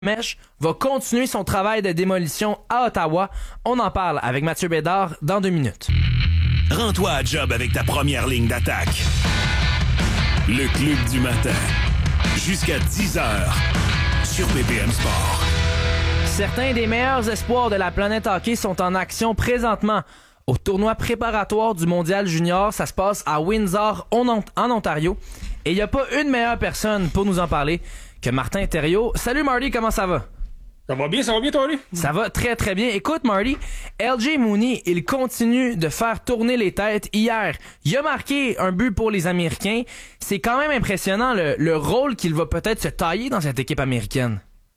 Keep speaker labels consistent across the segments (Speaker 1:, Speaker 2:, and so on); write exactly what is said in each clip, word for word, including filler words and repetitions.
Speaker 1: Mèche va continuer son travail de démolition à Ottawa. On en parle avec Mathieu Bédard dans deux minutes.
Speaker 2: Rends-toi à job avec ta première ligne d'attaque. Le Club du matin. Jusqu'à dix heures sur B P M Sport.
Speaker 1: Certains des meilleurs espoirs de la planète hockey sont en action présentement. Au tournoi préparatoire du Mondial Junior, ça se passe à Windsor, en Ontario. Et il n'y a pas une meilleure personne pour nous en parler que Martin Thériault. Salut Marty, comment ça va?
Speaker 3: Ça va bien, ça va bien toi, lui?
Speaker 1: Ça va très très bien. Écoute Marty, L J Mooney, il continue de faire tourner les têtes. Hier, il a marqué un but pour les Américains. C'est quand même impressionnant le, le rôle qu'il va peut-être se tailler dans cette équipe américaine.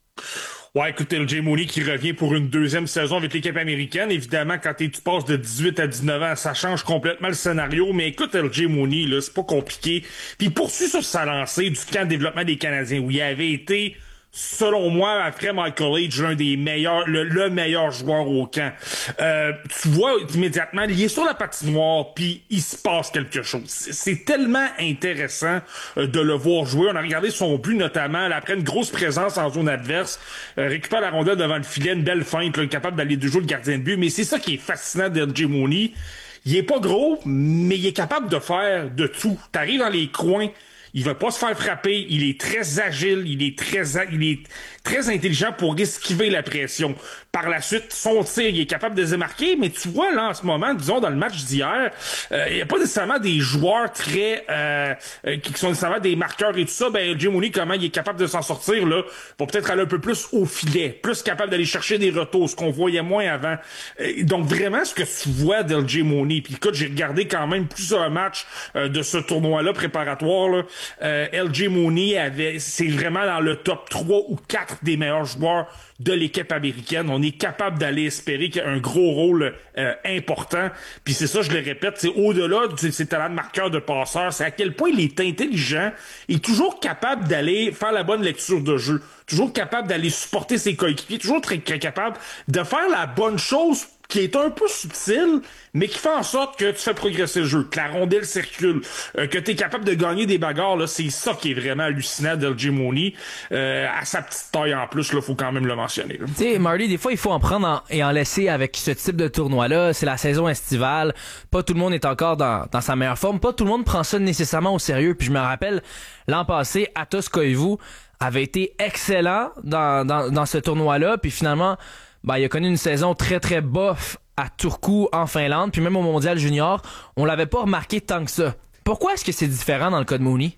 Speaker 3: Ouais, écoute, L J Mooney qui revient pour une deuxième saison avec l'équipe américaine. Évidemment, quand tu passes de dix-huit à dix-neuf ans, ça change complètement le scénario. Mais écoute, L J Mooney, là, c'est pas compliqué. Puis il poursuit sur sa lancée du camp de développement des Canadiens, où il avait été, selon moi, après Michael Age, l'un des meilleurs, le, le meilleur joueur au camp. Euh, tu vois immédiatement, il est sur la patinoire, puis il se passe quelque chose. C'est, c'est tellement intéressant euh, de le voir jouer. On a regardé son but, notamment, là, après une grosse présence en zone adverse, euh, récupère la rondelle devant le filet, une belle feinte, là, capable d'aller de jouer le gardien de but. Mais c'est ça qui est fascinant d'L J Mooney. Il est pas gros, mais il est capable de faire de tout. T'arrives dans les coins, il va pas se faire frapper, il est très agile, il est très il est très intelligent pour esquiver la pression. Par la suite, son tir, il est capable de se démarquer, mais tu vois là en ce moment, disons dans le match d'hier, euh, il y a pas nécessairement des joueurs très euh, euh, qui sont nécessairement des marqueurs et tout ça. Ben Jim Mooney, comment il est capable de s'en sortir là, pour peut-être aller un peu plus au filet, plus capable d'aller chercher des retours, ce qu'on voyait moins avant. Euh, donc vraiment, ce que tu vois d'L J Mooney, puis écoute, j'ai regardé quand même plusieurs matchs euh, de ce tournoi-là préparatoire là. Euh, L J Mooney avait, c'est vraiment dans le top trois ou quatre des meilleurs joueurs de l'équipe américaine. On est capable d'aller espérer qu'il y a un gros rôle euh, important. Puis c'est ça, je le répète, c'est au-delà de ses talents de marqueur, de passeur, c'est à quel point il est intelligent et toujours capable d'aller faire la bonne lecture de jeu, toujours capable d'aller supporter ses coéquipiers, toujours très, très capable de faire la bonne chose qui est un peu subtil, mais qui fait en sorte que tu fais progresser le jeu, que la rondelle circule, euh, que tu es capable de gagner des bagarres. Là, c'est ça qui est vraiment hallucinant d'L J Mooney. Euh, à sa petite taille en plus, là, faut quand même le mentionner.
Speaker 1: Tu sais, Marty, des fois, il faut en prendre en, et en laisser avec ce type de tournoi-là. C'est la saison estivale. Pas tout le monde est encore dans, dans sa meilleure forme. Pas tout le monde prend ça nécessairement au sérieux. Puis je me rappelle, l'an passé, Atos Koivu avait été excellent dans, dans, dans ce tournoi-là. Puis finalement, ben, il a connu une saison très, très bof à Turku, en Finlande, puis même au Mondial Junior, on l'avait pas remarqué tant que ça. Pourquoi est-ce que c'est différent dans le cas de Mooney?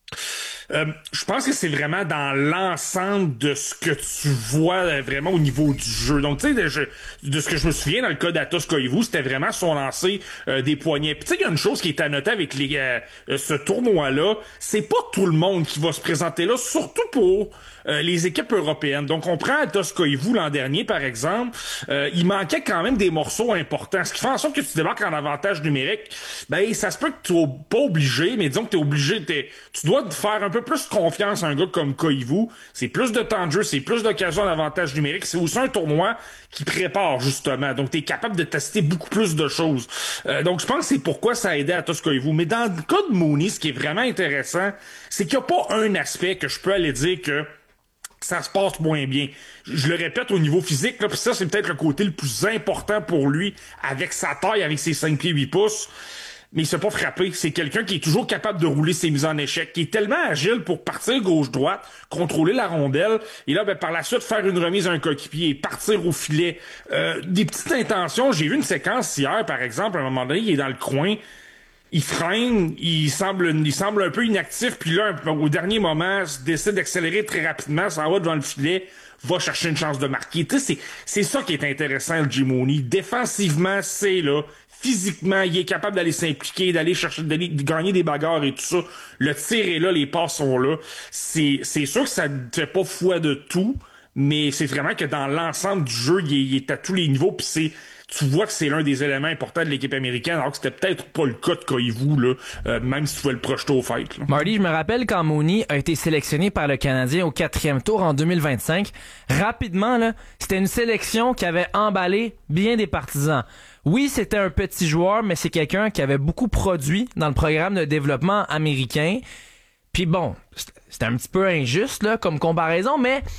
Speaker 3: Euh, je pense que c'est vraiment dans l'ensemble de ce que tu vois euh, vraiment au niveau du jeu. Donc, tu sais, de, de ce que je me souviens dans le cas d'Atos Koivu, c'était vraiment son lancer euh, des poignets. Puis tu sais, il y a une chose qui est à noter avec les, euh, ce tournoi-là, c'est pas tout le monde qui va se présenter là, surtout pour euh, les équipes européennes. Donc, on prend Atos Koivu l'an dernier, par exemple, euh, il manquait quand même des morceaux importants. Ce qui fait en sorte que tu débarques en avantage numérique, ben ça se peut que tu sois pas obligé, mais disons que tu es obligé, t'es, tu dois te faire un peu plus confiance à un gars comme Koivu. C'est plus de temps de jeu, c'est plus d'occasions d'avantage numérique. C'est aussi un tournoi qui prépare, justement. Donc, tu es capable de tester beaucoup plus de choses. Euh, donc, je pense que c'est pourquoi ça a aidé Atos Koivu. Mais dans le cas de Mooney, ce qui est vraiment intéressant, c'est qu'il n'y a pas un aspect que je peux aller dire que ça se passe moins bien. Je le répète au niveau physique, là, puis ça, c'est peut-être le côté le plus important pour lui, avec sa taille, avec ses cinq pieds huit pouces. Mais il s'est pas frappé. C'est quelqu'un qui est toujours capable de rouler ses mises en échec, qui est tellement agile pour partir gauche-droite, contrôler la rondelle, et là, ben, par la suite, faire une remise à un coéquipier, partir au filet. Euh, des petites intentions. J'ai vu une séquence hier, par exemple, à un moment donné, il est dans le coin, il freine, il semble, il semble un peu inactif, puis là, au dernier moment, il décide d'accélérer très rapidement, s'en va devant le filet, va chercher une chance de marquer. Tu sais, c'est, c'est ça qui est intéressant, le Jim Mooney. Défensivement, c'est là. Physiquement, il est capable d'aller s'impliquer, d'aller chercher, d'aller de gagner des bagarres et tout ça. Le tir est là, les passes sont là. C'est, c'est sûr que ça ne fait pas foi de tout, mais c'est vraiment que dans l'ensemble du jeu, il est, il est à tous les niveaux, puis c'est, tu vois que c'est l'un des éléments importants de l'équipe américaine, alors que c'était peut-être pas le cas de Koivu, là, euh, même si tu pouvais le projeter au fait. Là.
Speaker 1: Marty, je me rappelle quand Mooney a été sélectionné par le Canadien au quatrième tour en deux mille vingt-cinq. Rapidement, là, c'était une sélection qui avait emballé bien des partisans. Oui, c'était un petit joueur, mais c'est quelqu'un qui avait beaucoup produit dans le programme de développement américain. Puis bon, c'était un petit peu injuste là comme comparaison, mais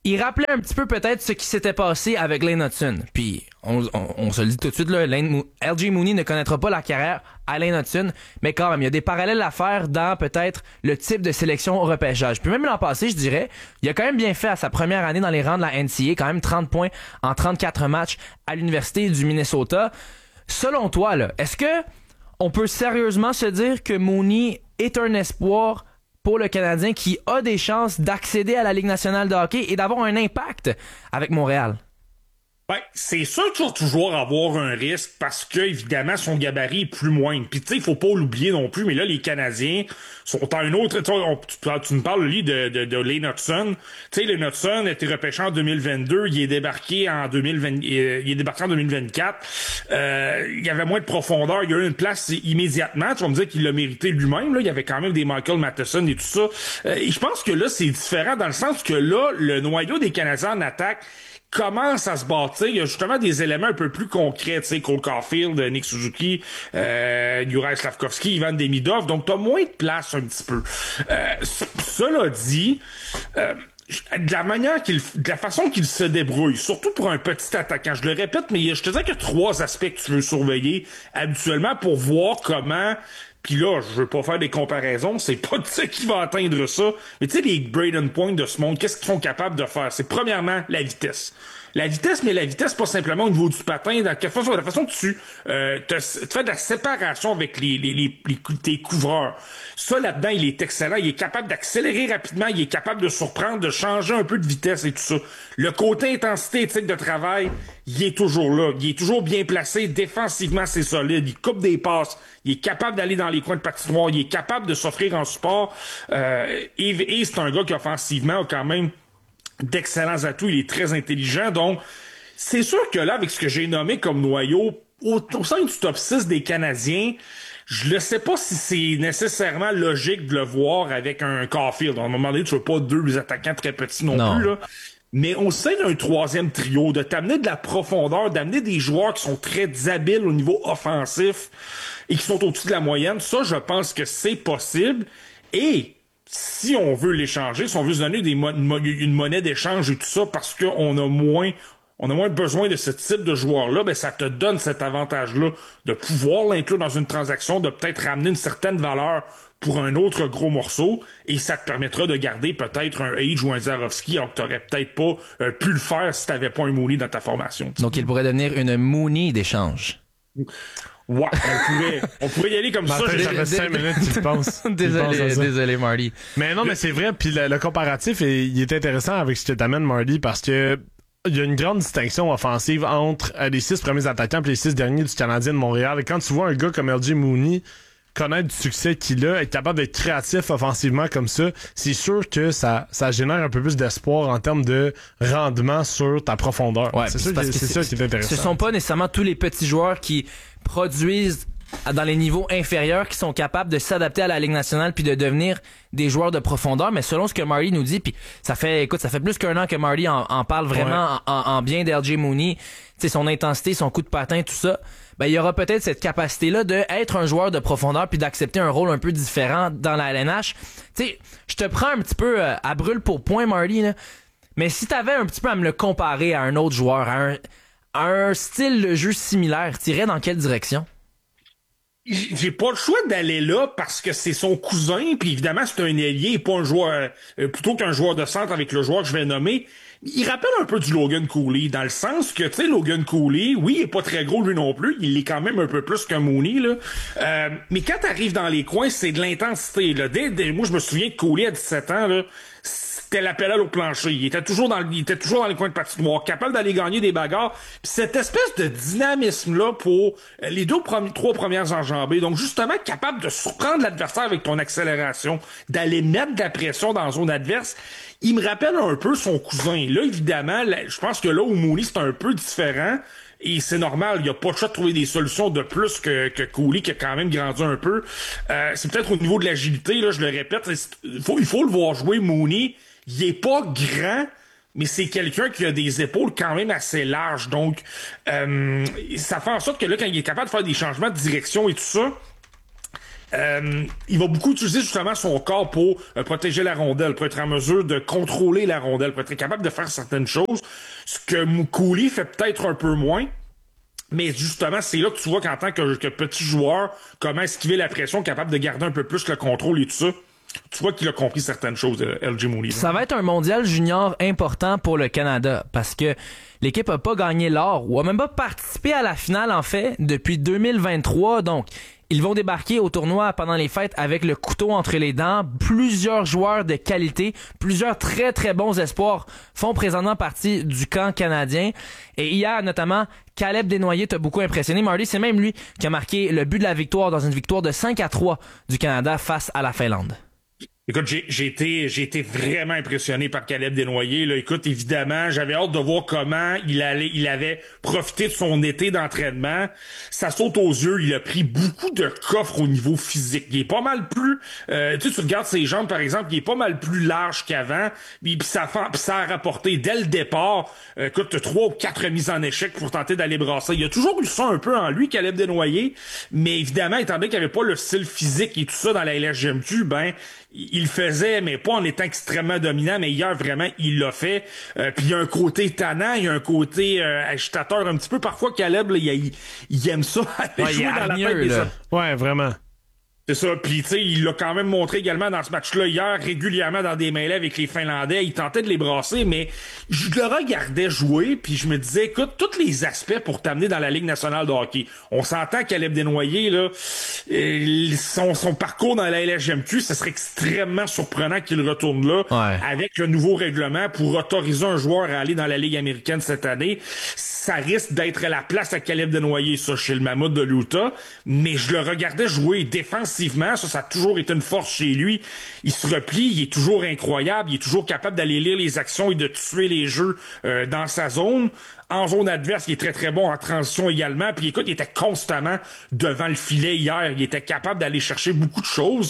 Speaker 1: il rappelait un petit peu peut-être ce qui s'était passé avec Lane Hudson. Puis, on, on, on se le dit tout de suite, là, Lane, L J Mooney ne connaîtra pas la carrière à Lane Hudson, mais quand même, il y a des parallèles à faire dans peut-être le type de sélection au repêchage. Puis même l'an passé, je dirais, il a quand même bien fait à sa première année dans les rangs de la N C A A, quand même trente points en trente-quatre matchs à l'Université du Minnesota. Selon toi, là, est-ce que on peut sérieusement se dire que Mooney est un espoir pour le Canadien qui a des chances d'accéder à la Ligue nationale de hockey et d'avoir un impact avec Montréal?
Speaker 3: Ben, c'est sûr qu'il va toujours avoir un risque parce que, évidemment, son gabarit est plus moindre. Puis, tu sais, il faut pas l'oublier non plus, mais là, les Canadiens sont à une autre... Tu, on, tu, tu me parles, lui, de, de, de Lane Hudson. Tu sais, Lane Hudson a été repêché en deux mille vingt-deux, il est débarqué en deux mille vingt, il est débarqué en deux mille vingt-quatre. Euh, il y avait moins de profondeur, il y a eu une place immédiatement. Tu vas me dire qu'il l'a mérité lui-même, là. Il y avait quand même des Michael Matheson et tout ça. Euh, et je pense que là, c'est différent dans le sens que là, le noyau des Canadiens en attaque commence à se bâtir. Il y a justement des éléments un peu plus concrets, tu sais, Cole Caulfield, Nick Suzuki, euh, Juraj Slafkovský, Ivan Demidov. Donc, t'as moins de place un petit peu. Euh, cela dit, euh, de la manière qu'il, de la façon qu'il se débrouille, surtout pour un petit attaquant, je le répète, mais je te dis qu'il y a trois aspects que tu veux surveiller habituellement pour voir comment. Puis là, je veux pas faire des comparaisons, c'est pas de ça qui va atteindre ça. Mais tu sais, les Braden Point de ce monde, qu'est-ce qu'ils sont capables de faire? C'est premièrement la vitesse. La vitesse, mais la vitesse, pas simplement au niveau du patin, dans la façon, la façon que tu, euh, te, tu fais de la séparation avec les, les, les, les, tes couvreurs. Ça, là-dedans, il est excellent. Il est capable d'accélérer rapidement. Il est capable de surprendre, de changer un peu de vitesse et tout ça. Le côté intensité éthique de travail, il est toujours là. Il est toujours bien placé. Défensivement, c'est solide. Il coupe des passes. Il est capable d'aller dans les coins de patinoire. Il est capable de s'offrir en support. Euh, et, et c'est un gars qui, offensivement, a quand même d'excellents atouts, il est très intelligent, donc c'est sûr que là, avec ce que j'ai nommé comme noyau, au, au sein du top six des Canadiens, je ne sais pas si c'est nécessairement logique de le voir avec un Caulfield. À un moment donné, tu veux pas deux attaquants très petits non, non. plus, là. Mais au sein d'un troisième trio, de t'amener de la profondeur, d'amener des joueurs qui sont très habiles au niveau offensif et qui sont au-dessus de la moyenne, ça, je pense que c'est possible. Et si on veut l'échanger, si on veut se donner des mo- une monnaie d'échange et tout ça, parce qu'on a moins, on a moins besoin de ce type de joueur-là, ben ça te donne cet avantage-là de pouvoir l'inclure dans une transaction, de peut-être ramener une certaine valeur pour un autre gros morceau, et ça te permettra de garder peut-être un Age ou un Zarovski, alors que t'aurais peut-être pas euh, pu le faire si t'avais pas un Mooney dans ta formation.
Speaker 1: Donc il pourrait devenir une Mooney d'échange.
Speaker 3: Ouais, on pourrait, on pourrait y aller comme ça.
Speaker 4: Ça fait cinq minutes que tu penses.
Speaker 1: Désolé, désolé, Marty.
Speaker 4: Mais non, mais c'est vrai, puis le, le comparatif, est, il est intéressant avec ce que t'amènes, Marty, parce que il y a une grande distinction offensive entre euh, les six premiers attaquants et les six derniers du Canadien de Montréal. Et quand tu vois un gars comme L J Mooney connaître du succès qu'il a, être capable d'être créatif offensivement comme ça, c'est sûr que ça, ça génère un peu plus d'espoir en termes de rendement sur ta profondeur.
Speaker 1: Ouais,
Speaker 4: c'est sûr que c'est, c'est ça qui est intéressant.
Speaker 1: Ce sont pas nécessairement tous les petits joueurs qui produisent dans les niveaux inférieurs qui sont capables de s'adapter à la Ligue nationale puis de devenir des joueurs de profondeur, mais selon ce que Marty nous dit, puis ça fait, écoute, ça fait plus qu'un an que Marty en, en parle vraiment ouais. en, en bien d'L J Mooney, tu sais, son intensité, son coup de patin, tout ça, ben il y aura peut-être cette capacité-là de être un joueur de profondeur puis d'accepter un rôle un peu différent dans la L N H. Tu sais, je te prends un petit peu euh, à brûle pour point, Marty, là, mais si t'avais un petit peu à me le comparer à un autre joueur, à un, à un style de jeu similaire, t'irais dans quelle direction?
Speaker 3: J'ai pas le choix d'aller là parce que c'est son cousin, puis évidemment c'est un ailier et pas un joueur, euh, plutôt qu'un joueur de centre avec le joueur que je vais nommer. Il rappelle un peu du Logan Cooley, dans le sens que, tu sais, Logan Cooley, oui, il est pas très gros lui non plus, il est quand même un peu plus qu'un Mooney, là. Euh, mais quand t'arrives dans les coins, c'est de l'intensité, là. Dès, dès, moi, je me souviens que Cooley, à dix-sept ans, là, c'était l'appel au plancher. Il était toujours dans, il était toujours dans les coins de patinoire, capable d'aller gagner des bagarres. Puis cette espèce de dynamisme-là pour les deux premiers, trois premières enjambées. Donc, justement, capable de surprendre l'adversaire avec ton accélération, d'aller mettre de la pression dans la zone adverse. Il me rappelle un peu son cousin. Là, évidemment, là, je pense que là où Mooney, c'est un peu différent. Et c'est normal, il n'y a pas de choix de trouver des solutions de plus que, que Cooley, qui a quand même grandi un peu. Euh, c'est peut-être au niveau de l'agilité, là, je le répète, il faut, il faut le voir jouer, Mooney. Il est pas grand, mais c'est quelqu'un qui a des épaules quand même assez larges. Donc, euh, ça fait en sorte que là, quand il est capable de faire des changements de direction et tout ça, Euh, il va beaucoup utiliser justement son corps pour euh, protéger la rondelle, pour être en mesure de contrôler la rondelle, pour être capable de faire certaines choses, ce que Cooley fait peut-être un peu moins. Mais justement, c'est là que tu vois qu'en tant que, que petit joueur, comment esquiver la pression, capable de garder un peu plus le contrôle et tout ça. Tu vois qu'il a compris certaines choses, L J Mooney.
Speaker 1: Ça va être un mondial junior important pour le Canada parce que l'équipe a pas gagné l'or ou a même pas participé à la finale, en fait, depuis deux mille vingt-trois. Donc, ils vont débarquer au tournoi pendant les fêtes avec le couteau entre les dents. Plusieurs joueurs de qualité, plusieurs très très bons espoirs font présentement partie du camp canadien. Et hier, notamment, Caleb Desnoyers t'a beaucoup impressionné. Marty, c'est même lui qui a marqué le but de la victoire dans une victoire de cinq à trois du Canada face à la Finlande.
Speaker 3: Écoute, j'ai, j'ai été, j'ai été vraiment impressionné par Caleb Desnoyers, là. Écoute, évidemment, j'avais hâte de voir comment il allait, il avait profité de son été d'entraînement. Ça saute aux yeux. Il a pris beaucoup de coffres au niveau physique. Il est pas mal plus, euh, tu sais, tu regardes ses jambes, par exemple, il est pas mal plus large qu'avant. Puis, puis ça, puis ça a rapporté dès le départ. Euh, écoute, trois ou quatre mises en échec pour tenter d'aller brasser. Il a toujours eu ça un peu en lui, Caleb Desnoyers. Mais évidemment, étant donné qu'il avait pas le style physique et tout ça dans la L H G M Q, ben, il le faisait, mais pas en étant extrêmement dominant, mais hier, vraiment, il l'a fait. Euh, puis il y a un côté tannant, il y a un côté euh, agitateur un petit peu. Parfois, Caleb, là, il, il aime ça, aller
Speaker 1: ouais,
Speaker 3: jouer dans
Speaker 1: hargneux,
Speaker 3: la tête des
Speaker 1: là.
Speaker 3: autres.
Speaker 4: Ouais, vraiment.
Speaker 3: C'est ça, puis tu sais, il l'a quand même montré également dans ce match-là hier, régulièrement dans des mêlées avec les Finlandais. Il tentait de les brasser, mais je le regardais jouer, puis je me disais, écoute, tous les aspects pour t'amener dans la Ligue nationale de hockey. On s'entend Caleb Desnoyers, là, euh, son, son parcours dans la L H G M Q, ce serait extrêmement surprenant qu'il retourne là,
Speaker 1: ouais.
Speaker 3: avec le nouveau règlement pour autoriser un joueur à aller dans la Ligue américaine cette année. Ça risque d'être la place à Caleb Desnoyers, ça, chez le Mammouth de l'Utah, mais je le regardais jouer défensivement, ça, ça a toujours été une force chez lui. Il se replie, il est toujours incroyable, il est toujours capable d'aller lire les actions et de tuer les jeux euh, dans sa zone. En zone adverse, il est très très bon en transition également, puis écoute, il était constamment devant le filet hier, il était capable d'aller chercher beaucoup de choses.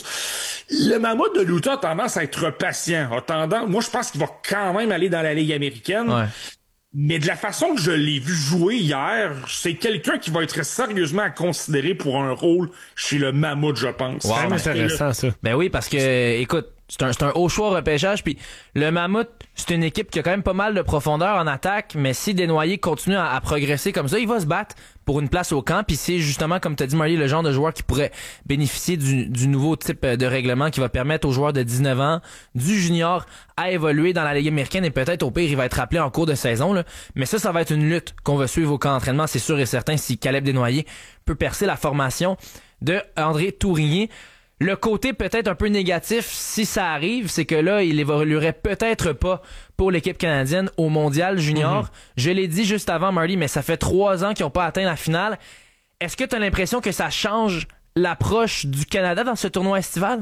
Speaker 3: Le Mammouth de l'Utah a tendance à être patient, a tendance, moi je pense qu'il va quand même aller dans la Ligue américaine.
Speaker 1: Ouais.
Speaker 3: Mais de la façon que je l'ai vu jouer hier, c'est quelqu'un qui va être sérieusement à considérer pour un rôle chez le Mammouth, je pense.
Speaker 4: Wow, c'est intéressant, ça.
Speaker 1: Ben oui, parce que, écoute, c'est un, c'est un haut choix au repêchage, puis le Mammouth, c'est une équipe qui a quand même pas mal de profondeur en attaque, mais si Desnoyers continue à, à progresser comme ça, il va se battre pour une place au camp, puis c'est justement, comme t'as dit, Marty, le genre de joueur qui pourrait bénéficier du, du nouveau type de règlement qui va permettre aux joueurs de dix-neuf ans, du junior, à évoluer dans la Ligue américaine, et peut-être au pire, il va être rappelé en cours de saison, là. Mais ça, ça va être une lutte qu'on va suivre au camp d'entraînement, c'est sûr et certain, si Caleb Desnoyers peut percer la formation de André Tourigny. Le côté peut-être un peu négatif, si ça arrive, c'est que là, il évoluerait peut-être pas pour l'équipe canadienne au mondial junior. Mm-hmm. Je l'ai dit juste avant, Marty, mais ça fait trois ans qu'ils n'ont pas atteint la finale. Est-ce que tu as l'impression que ça change l'approche du Canada dans ce tournoi estival?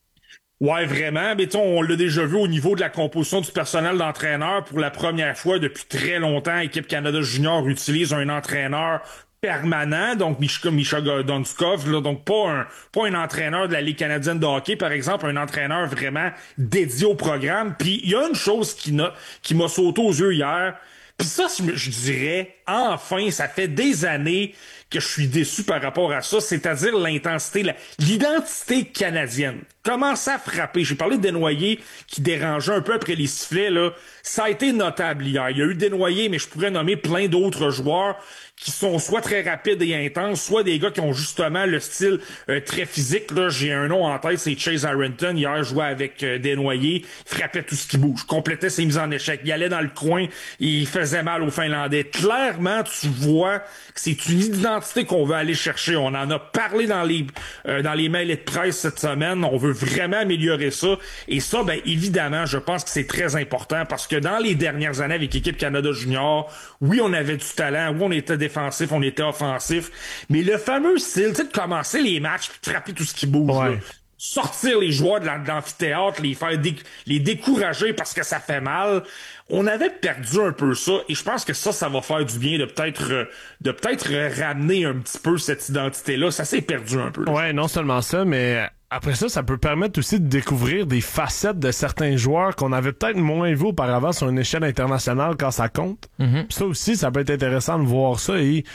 Speaker 3: Ouais, vraiment. Mais on l'a déjà vu au niveau de la composition du personnel d'entraîneur. Pour la première fois depuis très longtemps, Équipe Canada Junior utilise un entraîneur permanent, donc comme Misha Donskov, là, donc pas un pas un entraîneur de la Ligue canadienne de hockey, par exemple, un entraîneur vraiment dédié au programme. Puis il y a une chose qui n'a qui m'a sauté aux yeux hier, puis ça, je dirais, enfin, ça fait des années que je suis déçu par rapport à ça, c'est-à-dire l'intensité, la, l'identité canadienne. Commence à frapper. J'ai parlé de Desnoyers qui dérangeait un peu après les sifflets, là. Ça a été notable hier. Il y a eu Desnoyers, mais je pourrais nommer plein d'autres joueurs qui sont soit très rapides et intenses, soit des gars qui ont justement le style euh, très physique. Là, j'ai un nom en tête, c'est Chase Harrington. Hier, jouait avec euh, Desnoyers, il frappait tout ce qui bouge, complétait ses mises en échec. Il allait dans le coin, il faisait mal aux Finlandais. Clairement, tu vois que c'est une identité qu'on veut aller chercher. On en a parlé dans les euh, dans les mails de presse cette semaine. On veut vraiment améliorer ça. Et ça, ben évidemment, je pense que c'est très important parce que dans les dernières années avec l'équipe Canada Junior, oui, on avait du talent, oui, on était défensif, on était offensif, mais le fameux style, tu sais, de commencer les matchs puis de frapper tout ce qui bouge,
Speaker 4: ouais.
Speaker 3: là, sortir les joueurs de l'amphithéâtre, les faire dé- les décourager parce que ça fait mal. On avait perdu un peu ça, et je pense que ça, ça va faire du bien de peut-être euh, de peut-être ramener un petit peu cette identité-là. Ça s'est perdu un peu. Là.
Speaker 4: Ouais, non seulement ça, mais après ça, ça peut permettre aussi de découvrir des facettes de certains joueurs qu'on avait peut-être moins vu auparavant sur une échelle internationale quand ça compte.
Speaker 1: Mm-hmm.
Speaker 4: Puis ça aussi, ça peut être intéressant de voir ça et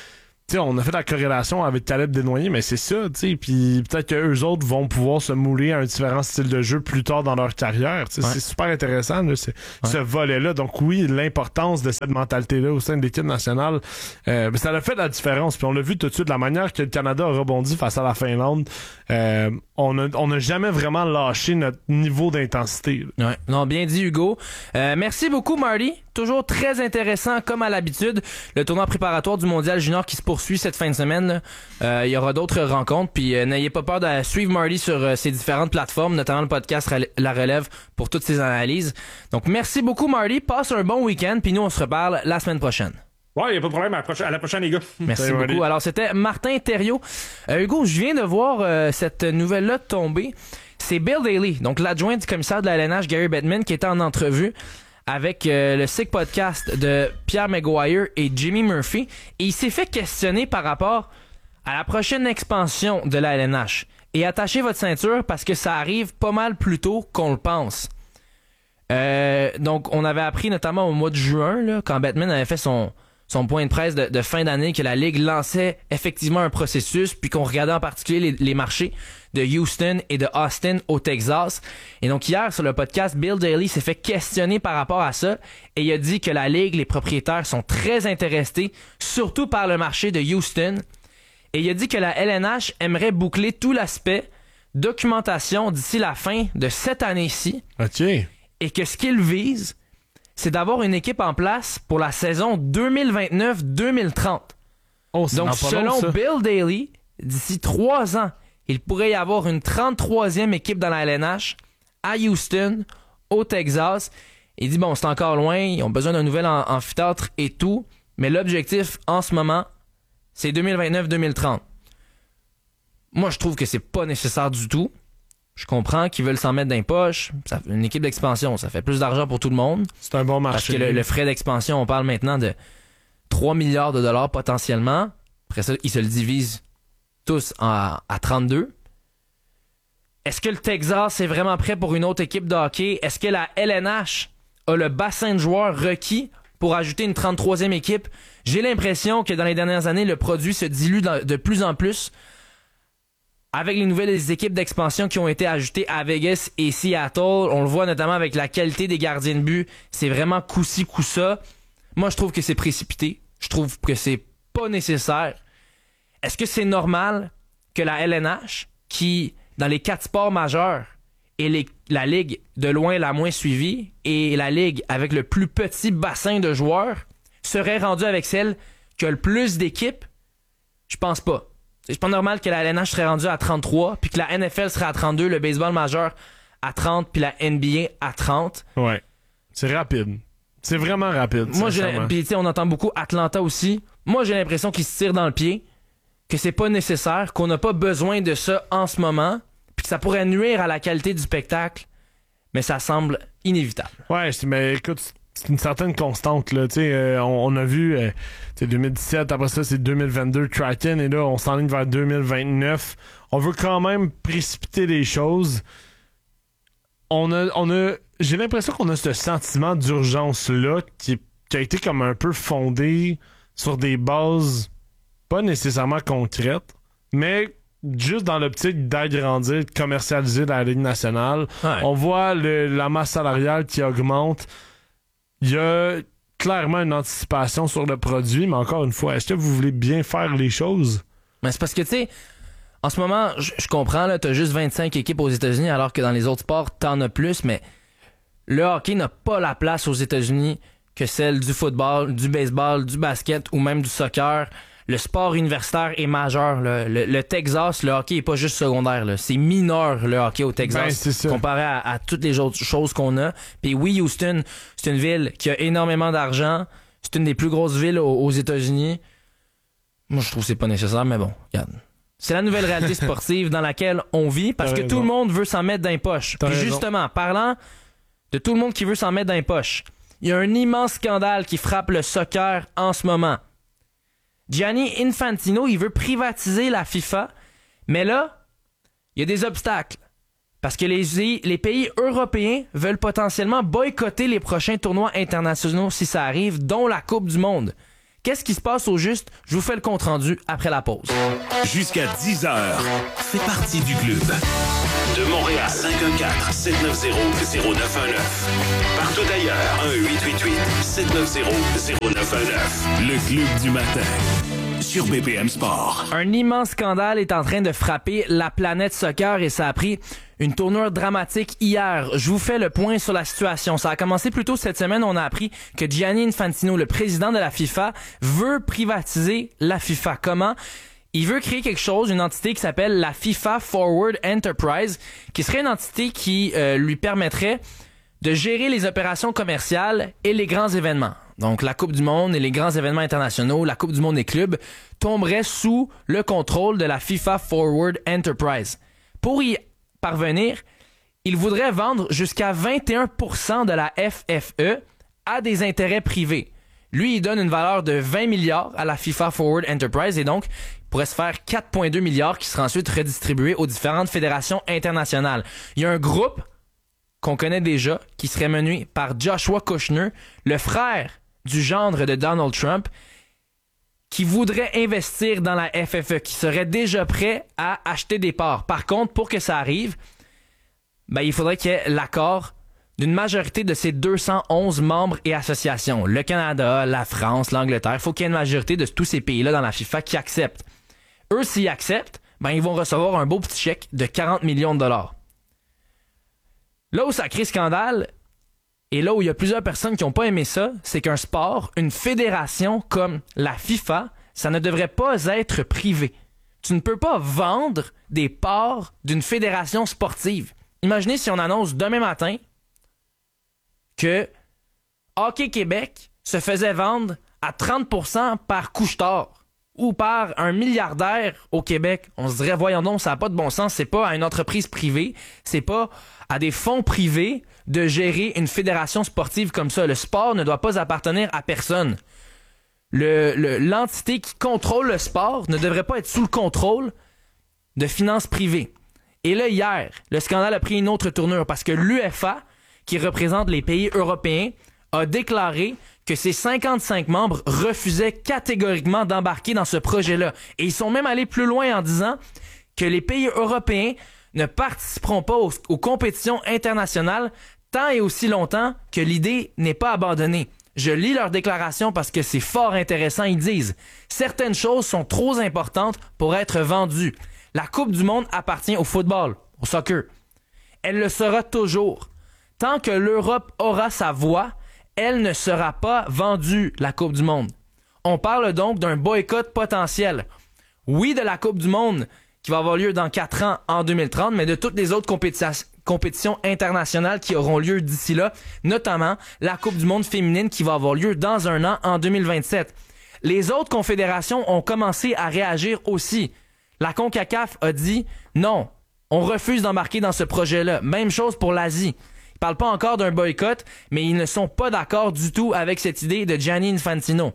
Speaker 4: T'sais, on a fait la corrélation avec Caleb Desnoyers, mais c'est ça, tu sais. Puis peut-être qu'eux autres vont pouvoir se mouler à un différent style de jeu plus tard dans leur carrière. Ouais. C'est super intéressant, là, c'est, ouais. ce volet-là. Donc oui, l'importance de cette mentalité-là au sein de l'équipe nationale, euh, ça a fait la différence. Puis on l'a vu tout de suite, la manière que le Canada a rebondi face à la Finlande. Euh, on a, on n'a jamais vraiment lâché notre niveau d'intensité.
Speaker 1: Ouais. Non, bien dit, Hugo. Euh, merci beaucoup, Marty. Toujours très intéressant, comme à l'habitude. Le tournoi préparatoire du Mondial Junior qui se poursuit cette fin de semaine. Euh, il y aura d'autres rencontres. Puis euh, n'ayez pas peur de suivre Marty sur euh, ses différentes plateformes, notamment le podcast La Relève pour toutes ses analyses. Donc, merci beaucoup, Marty. Passe un bon week-end. Puis nous, on se reparle la semaine prochaine.
Speaker 3: Ouais, il n'y a pas de problème. À la prochaine, à la prochaine les gars.
Speaker 1: Merci Salut, beaucoup. Marty. Alors, c'était Martin Thériault. Euh, Hugo, je viens de voir euh, cette nouvelle-là tomber. C'est Bill Daly, donc l'adjoint du commissaire de la L N H, Gary Bettman, qui était en entrevue avec euh, le Sick Podcast de Pierre Maguire et Jimmy Murphy. Et il s'est fait questionner par rapport à la prochaine expansion de la L N H. Et attachez votre ceinture parce que ça arrive pas mal plus tôt qu'on le pense. Euh, donc, on avait appris notamment au mois de juin, là, quand Bettman avait fait son... son point de presse de, de fin d'année, que la Ligue lançait effectivement un processus, puis qu'on regardait en particulier les, les marchés de Houston et de Austin au Texas. Et donc hier, sur le podcast, Bill Daly s'est fait questionner par rapport à ça, et il a dit que la Ligue, les propriétaires sont très intéressés, surtout par le marché de Houston. Et il a dit que la L N H aimerait boucler tout l'aspect documentation d'ici la fin de cette année-ci.
Speaker 4: OK.
Speaker 1: Et que ce qu'il vise, c'est d'avoir une équipe en place pour la saison deux mille vingt-neuf deux mille trente.
Speaker 4: Oh,
Speaker 1: donc, selon long, Bill Daly, d'ici trois ans, il pourrait y avoir une trente-troisième équipe dans la L N H à Houston, au Texas. Il dit, bon, c'est encore loin, ils ont besoin d'un nouvel amphithéâtre et tout, mais l'objectif, en ce moment, c'est deux mille vingt-neuf deux mille trente. Moi, je trouve que c'est pas nécessaire du tout. Je comprends qu'ils veulent s'en mettre dans les poches. Ça, une équipe d'expansion, ça fait plus d'argent pour tout le monde.
Speaker 4: C'est un bon marché.
Speaker 1: Parce que le, le frais d'expansion, on parle maintenant de trois milliards de dollars potentiellement. Après ça, ils se le divisent tous en, à trente-deux. Est-ce que le Texas est vraiment prêt pour une autre équipe de hockey? Est-ce que la L N H a le bassin de joueurs requis pour ajouter une trente-troisième équipe? J'ai l'impression que dans les dernières années, le produit se dilue de plus en plus. Avec les nouvelles équipes d'expansion qui ont été ajoutées à Vegas et Seattle, on le voit notamment avec la qualité des gardiens de but, c'est vraiment coup-ci, coup-ça. Moi, je trouve que c'est précipité. Je trouve que c'est pas nécessaire. Est-ce que c'est normal que la L N H, qui, dans les quatre sports majeurs, est les, la ligue de loin la moins suivie et la ligue avec le plus petit bassin de joueurs, serait rendue avec celle qui a le plus d'équipes? Je pense pas. C'est pas normal que la L N H serait rendue à trente-trois, puis que la N F L serait à trente-deux, le baseball majeur à trente, puis la N B A à trente.
Speaker 4: Ouais. C'est rapide. C'est vraiment rapide.
Speaker 1: Moi, j'ai, puis tu sais, on entend beaucoup Atlanta aussi. Moi, j'ai l'impression qu'ils se tirent dans le pied, que c'est pas nécessaire, qu'on n'a pas besoin de ça en ce moment, puis que ça pourrait nuire à la qualité du spectacle, mais ça semble inévitable.
Speaker 4: Ouais, mais écoute, c'est une certaine constante, là. Tu sais, euh, on, on a vu, euh, tu sais, deux mille dix-sept, après ça, c'est deux mille vingt-deux, Kraken, et là, on s'enligne vers deux mille vingt-neuf. On veut quand même précipiter les choses. On a, on a, j'ai l'impression qu'on a ce sentiment d'urgence-là qui, qui a été comme un peu fondé sur des bases pas nécessairement concrètes, mais juste dans l'optique d'agrandir, de commercialiser la Ligue nationale.
Speaker 1: Ouais.
Speaker 4: On voit le, la masse salariale qui augmente. Il y a clairement une anticipation sur le produit, mais encore une fois, est-ce que vous voulez bien faire les choses?
Speaker 1: Mais c'est parce que, tu sais, en ce moment, je comprends, là, t'as juste vingt-cinq équipes aux États-Unis, alors que dans les autres sports, t'en as plus, mais le hockey n'a pas la place aux États-Unis que celle du football, du baseball, du basket ou même du soccer. Le sport universitaire est majeur. Là. Le, le Texas, le hockey est pas juste secondaire. Là. C'est mineur, le hockey au Texas, ben, comparé à, à toutes les autres choses qu'on a. Puis oui, Houston, c'est une ville qui a énormément d'argent. C'est une des plus grosses villes aux, aux États-Unis. Moi, je trouve que c'est pas nécessaire, mais bon, regarde. C'est la nouvelle réalité sportive dans laquelle on vit parce que tout le monde veut s'en mettre dans les poches. Puis justement, parlant de tout le monde qui veut s'en mettre dans les poches, il y a un immense scandale qui frappe le soccer en ce moment. Gianni Infantino, il veut privatiser la FIFA, mais là, il y a des obstacles. Parce que les, les pays européens veulent potentiellement boycotter les prochains tournois internationaux si ça arrive, dont la Coupe du Monde, Qu'est-ce qui se passe au juste? Je vous fais le compte-rendu après la pause.
Speaker 2: Jusqu'à dix heures, fais partie du club. De Montréal, cinq un quatre, sept neuf zéro, zéro neuf un neuf. Partout ailleurs, un huit huit huit, sept neuf zéro, zéro neuf un neuf. Le club du matin. Sur B P M Sport.
Speaker 1: Un immense scandale est en train de frapper la planète soccer et ça a pris une tournure dramatique hier. Je vous fais le point sur la situation. Ça a commencé plus tôt cette semaine. On a appris que Gianni Infantino, le président de la FIFA, veut privatiser la FIFA. Comment? Il veut créer quelque chose, une entité qui s'appelle la FIFA Forward Enterprise, qui serait une entité qui euh, lui permettrait de gérer les opérations commerciales et les grands événements. Donc, la Coupe du Monde et les grands événements internationaux, la Coupe du Monde des clubs, tomberaient sous le contrôle de la FIFA Forward Enterprise. Pour y parvenir, il voudrait vendre jusqu'à vingt et un pour cent de la F F E à des intérêts privés. Lui, il donne une valeur de vingt milliards à la FIFA Forward Enterprise et donc, il pourrait se faire quatre virgule deux milliards qui sera ensuite redistribué aux différentes fédérations internationales. Il y a un groupe qu'on connaît déjà, qui serait mené par Joshua Kushner, le frère du gendre de Donald Trump, qui voudrait investir dans la F F E, qui serait déjà prêt à acheter des parts. Par contre, pour que ça arrive, ben, il faudrait qu'il y ait l'accord d'une majorité de ces deux cent onze membres et associations. Le Canada, la France, l'Angleterre. Il faut qu'il y ait une majorité de tous ces pays-là dans la FIFA qui acceptent. Eux, s'ils acceptent, ben, ils vont recevoir un beau petit chèque de quarante millions de dollars. Là où ça crée scandale, et là où il y a plusieurs personnes qui n'ont pas aimé ça, c'est qu'un sport, une fédération comme la FIFA, ça ne devrait pas être privé. Tu ne peux pas vendre des parts d'une fédération sportive. Imaginez si on annonce demain matin que Hockey Québec se faisait vendre à trente pour cent par Couche-Tard ou par un milliardaire au Québec. On se dirait, voyons donc, ça n'a pas de bon sens. C'est pas à une entreprise privée, c'est pas à des fonds privés de gérer une fédération sportive comme ça. Le sport ne doit pas appartenir à personne. Le, le, l'entité qui contrôle le sport ne devrait pas être sous le contrôle de finances privées. Et là, hier, le scandale a pris une autre tournure parce que l'U E F A, qui représente les pays européens, a déclaré que ses cinquante-cinq membres refusaient catégoriquement d'embarquer dans ce projet-là. Et ils sont même allés plus loin en disant que les pays européens ne participeront pas aux, aux compétitions internationales tant et aussi longtemps que l'idée n'est pas abandonnée. Je lis leur déclaration parce que c'est fort intéressant. Ils disent « Certaines choses sont trop importantes pour être vendues. La Coupe du Monde appartient au football, au soccer. Elle le sera toujours. Tant que l'Europe aura sa voix, elle ne sera pas vendue, la Coupe du Monde. On parle donc d'un boycott potentiel. Oui, de la Coupe du Monde qui va avoir lieu dans quatre ans en deux mille trente, mais de toutes les autres compétitions compétitions internationales qui auront lieu d'ici là, notamment la Coupe du Monde féminine qui va avoir lieu dans un an en deux mille vingt-sept. Les autres confédérations ont commencé à réagir aussi. La CONCACAF a dit non, on refuse d'embarquer dans ce projet-là. Même chose pour l'Asie. Ils parlent pas encore d'un boycott, mais ils ne sont pas d'accord du tout avec cette idée de Gianni Infantino.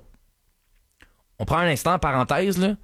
Speaker 1: On prend un instant, parenthèse, là.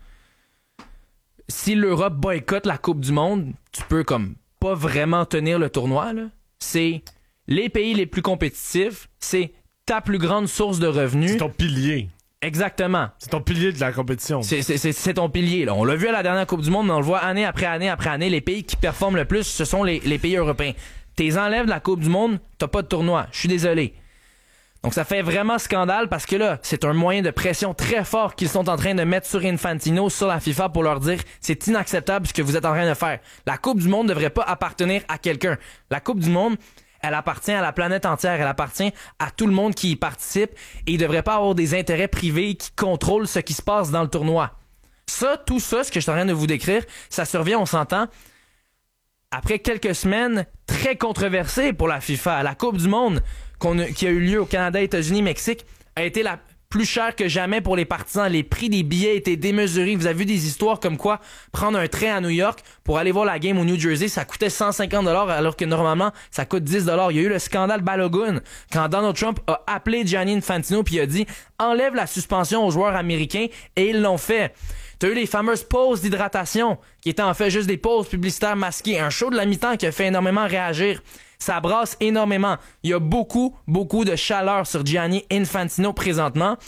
Speaker 1: Si l'Europe boycotte la Coupe du Monde, tu peux comme pas vraiment tenir le tournoi, là. C'est les pays les plus compétitifs, c'est ta plus grande source de revenus.
Speaker 4: C'est ton pilier.
Speaker 1: Exactement.
Speaker 4: C'est ton pilier de la compétition.
Speaker 1: C'est, c'est, c'est, c'est ton pilier, là. On l'a vu à la dernière Coupe du Monde, mais on le voit année après année après année. Les pays qui performent le plus, ce sont les, les pays européens. T'es enlèves de la Coupe du Monde, t'as pas de tournoi. Je suis désolé. Donc ça fait vraiment scandale parce que là, c'est un moyen de pression très fort qu'ils sont en train de mettre sur Infantino, sur la FIFA pour leur dire c'est inacceptable ce que vous êtes en train de faire. La Coupe du Monde ne devrait pas appartenir à quelqu'un. La Coupe du Monde, elle appartient à la planète entière, elle appartient à tout le monde qui y participe et il ne devrait pas avoir des intérêts privés qui contrôlent ce qui se passe dans le tournoi. Ça, tout ça, ce que je suis en train de vous décrire, ça survient, on s'entend, après quelques semaines très controversées pour la FIFA. La Coupe du Monde qu'on a, qui a eu lieu au Canada, États-Unis, Mexique, a été la plus chère que jamais pour les partisans. Les prix des billets étaient démesurés. Vous avez vu des histoires comme quoi prendre un train à New York pour aller voir la game au New Jersey, ça coûtait cent cinquante dollars alors que normalement, ça coûte dix dollars. Il y a eu le scandale Balogun quand Donald Trump a appelé Gianni Infantino puis il a dit « Enlève la suspension aux joueurs américains » et ils l'ont fait. T'as eu les fameuses pauses d'hydratation qui étaient en fait juste des pauses publicitaires masquées. Un show de la mi-temps qui a fait énormément réagir. Ça brasse énormément. Il y a beaucoup, beaucoup de chaleur sur Gianni Infantino présentement.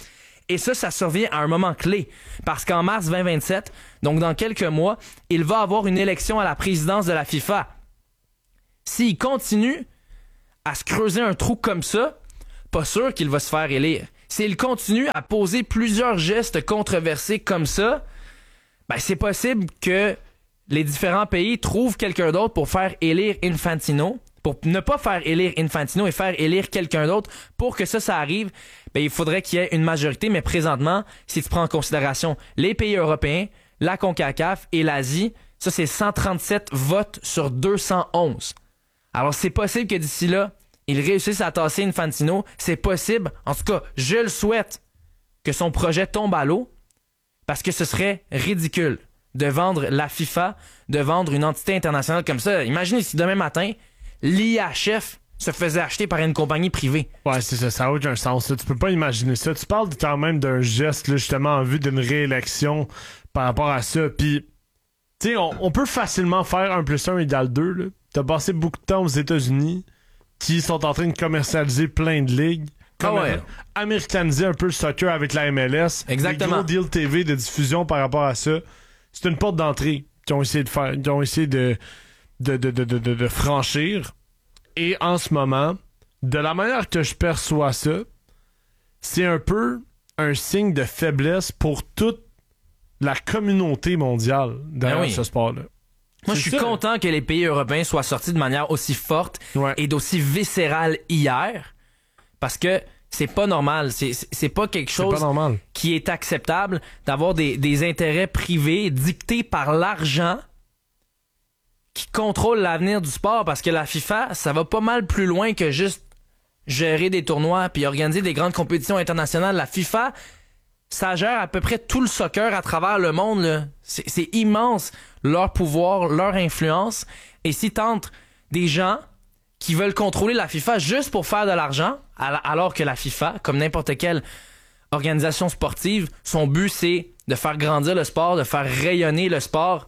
Speaker 1: Et ça, ça survient à un moment clé. Parce qu'en mars vingt vingt-sept, donc dans quelques mois, il va avoir une élection à la présidence de la FIFA. S'il continue à se creuser un trou comme ça, pas sûr qu'il va se faire élire. S'il continue à poser plusieurs gestes controversés comme ça, ben c'est possible que les différents pays trouvent quelqu'un d'autre pour faire élire Infantino, pour ne pas faire élire Infantino et faire élire quelqu'un d'autre. Pour que ça, ça arrive, ben il faudrait qu'il y ait une majorité, mais présentement, si tu prends en considération les pays européens, la CONCACAF et l'Asie, ça c'est cent trente-sept votes sur deux cent onze. Alors c'est possible que d'ici là, ils réussissent à tasser Infantino. C'est possible, en tout cas, je le souhaite, que son projet tombe à l'eau, parce que ce serait ridicule de vendre la FIFA, de vendre une entité internationale comme ça. Imaginez si demain matin, l'I H F se faisait acheter par une compagnie privée.
Speaker 4: Ouais, c'est ça, ça a aucun sens. Là. Tu peux pas imaginer ça. Tu parles quand même d'un geste, là, justement, en vue d'une réélection par rapport à ça. Puis, tu sais, on, on peut facilement faire un plus un égale deux. T'as passé beaucoup de temps aux États-Unis, qui sont en train de commercialiser plein de ligues. Comme
Speaker 1: ah ouais.
Speaker 4: américaniser un peu le soccer avec la M L S.
Speaker 1: Exactement.
Speaker 4: Des gros deals T V de diffusion par rapport à ça. C'est une porte d'entrée qu'ils ont essayé de faire, qu'ils ont essayé de, de, de, de, de, de, de franchir. Et en ce moment, de la manière que je perçois ça, c'est un peu un signe de faiblesse pour toute la communauté mondiale derrière
Speaker 1: ben oui.
Speaker 4: ce sport-là.
Speaker 1: Moi,
Speaker 4: c'est
Speaker 1: je suis
Speaker 4: ça.
Speaker 1: content que les pays européens soient sortis de manière aussi forte
Speaker 4: Ouais.
Speaker 1: et d'aussi viscérale hier, parce que c'est pas normal. C'est, c'est pas quelque
Speaker 4: C'est
Speaker 1: chose
Speaker 4: pas normal.
Speaker 1: qui est acceptable d'avoir des, des intérêts privés dictés par l'argent qui contrôle l'avenir du sport, parce que la FIFA, ça va pas mal plus loin que juste gérer des tournois puis organiser des grandes compétitions internationales. La FIFA, ça gère à peu près tout le soccer à travers le monde. Là. C'est, c'est immense, leur pouvoir, leur influence. Et si tentent des gens qui veulent contrôler la FIFA juste pour faire de l'argent, alors que la FIFA, comme n'importe quelle organisation sportive, son but, c'est de faire grandir le sport, de faire rayonner le sport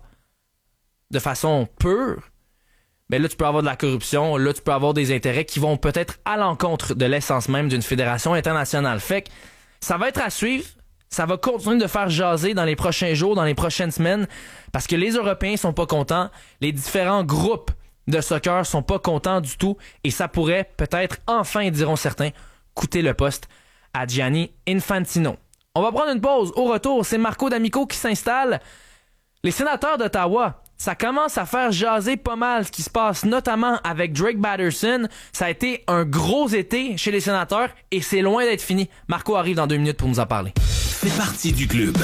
Speaker 1: de façon pure, ben là, tu peux avoir de la corruption, là, tu peux avoir des intérêts qui vont peut-être à l'encontre de l'essence même d'une fédération internationale. Fait que ça va être à suivre, ça va continuer de faire jaser dans les prochains jours, dans les prochaines semaines, parce que les Européens sont pas contents, les différents groupes de soccer sont pas contents du tout, et ça pourrait peut-être, enfin, diront certains, coûter le poste à Gianni Infantino. On va prendre une pause. Au retour, c'est Marco D'Amico qui s'installe. Les sénateurs d'Ottawa, ça commence à faire jaser pas mal ce qui se passe, notamment avec Drake Batterson. Ça a été un gros été chez les sénateurs et c'est loin d'être fini. Marco arrive dans deux minutes pour nous en parler.
Speaker 2: Fais partie du club.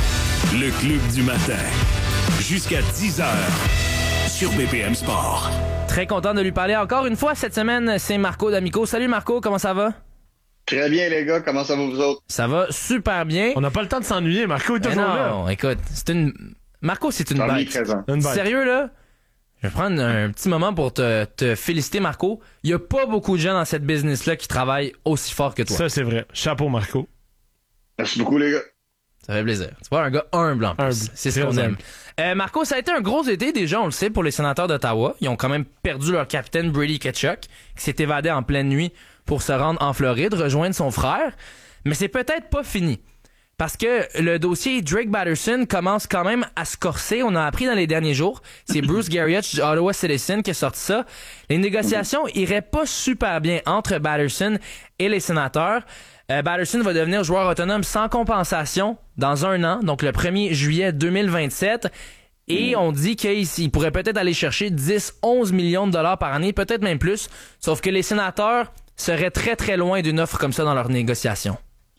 Speaker 2: Le club du matin. Jusqu'à dix heures sur B P M Sport.
Speaker 1: Très content de lui parler encore une fois cette semaine. C'est Marco D'Amico. Salut Marco, comment ça va?
Speaker 5: Très bien, les gars. Comment ça va, vous autres?
Speaker 1: Ça va super bien.
Speaker 4: On n'a pas le temps de s'ennuyer. Marco est
Speaker 1: Mais
Speaker 4: toujours là.
Speaker 1: non, écoute, c'est une... Marco, c'est une
Speaker 5: Parmi
Speaker 1: bête.
Speaker 5: présent.
Speaker 4: Une bête.
Speaker 1: Sérieux, là? Je vais prendre un petit moment pour te, te féliciter, Marco. Il y a pas beaucoup de gens dans cette business-là qui travaillent aussi fort que toi.
Speaker 4: Ça, c'est vrai. Chapeau, Marco.
Speaker 5: Merci beaucoup, les gars.
Speaker 1: Ça fait plaisir. Tu vois, un gars humble en plus.
Speaker 4: Humble.
Speaker 1: C'est ce
Speaker 4: Très
Speaker 1: qu'on aime.
Speaker 4: humble.
Speaker 1: Euh, Marco, ça a été un gros été déjà, on le sait, pour les sénateurs d'Ottawa. Ils ont quand même perdu leur capitaine Brady Tkachuk, qui s'est évadé en pleine nuit pour se rendre en Floride, rejoindre son frère. Mais c'est peut-être pas fini. Parce que le dossier Drake Batterson commence quand même à se corser. On a appris dans les derniers jours. C'est Bruce Garriott du Ottawa Citizen qui a sorti ça. Les négociations iraient pas super bien entre Batterson et les sénateurs. Euh, Batterson va devenir joueur autonome sans compensation dans un an, donc le premier juillet deux mille vingt-sept. Et on dit qu'il pourrait peut-être aller chercher dix à onze millions de dollars par année, peut-être même plus. Sauf que les sénateurs seraient très très loin d'une offre comme ça dans leurs négociations.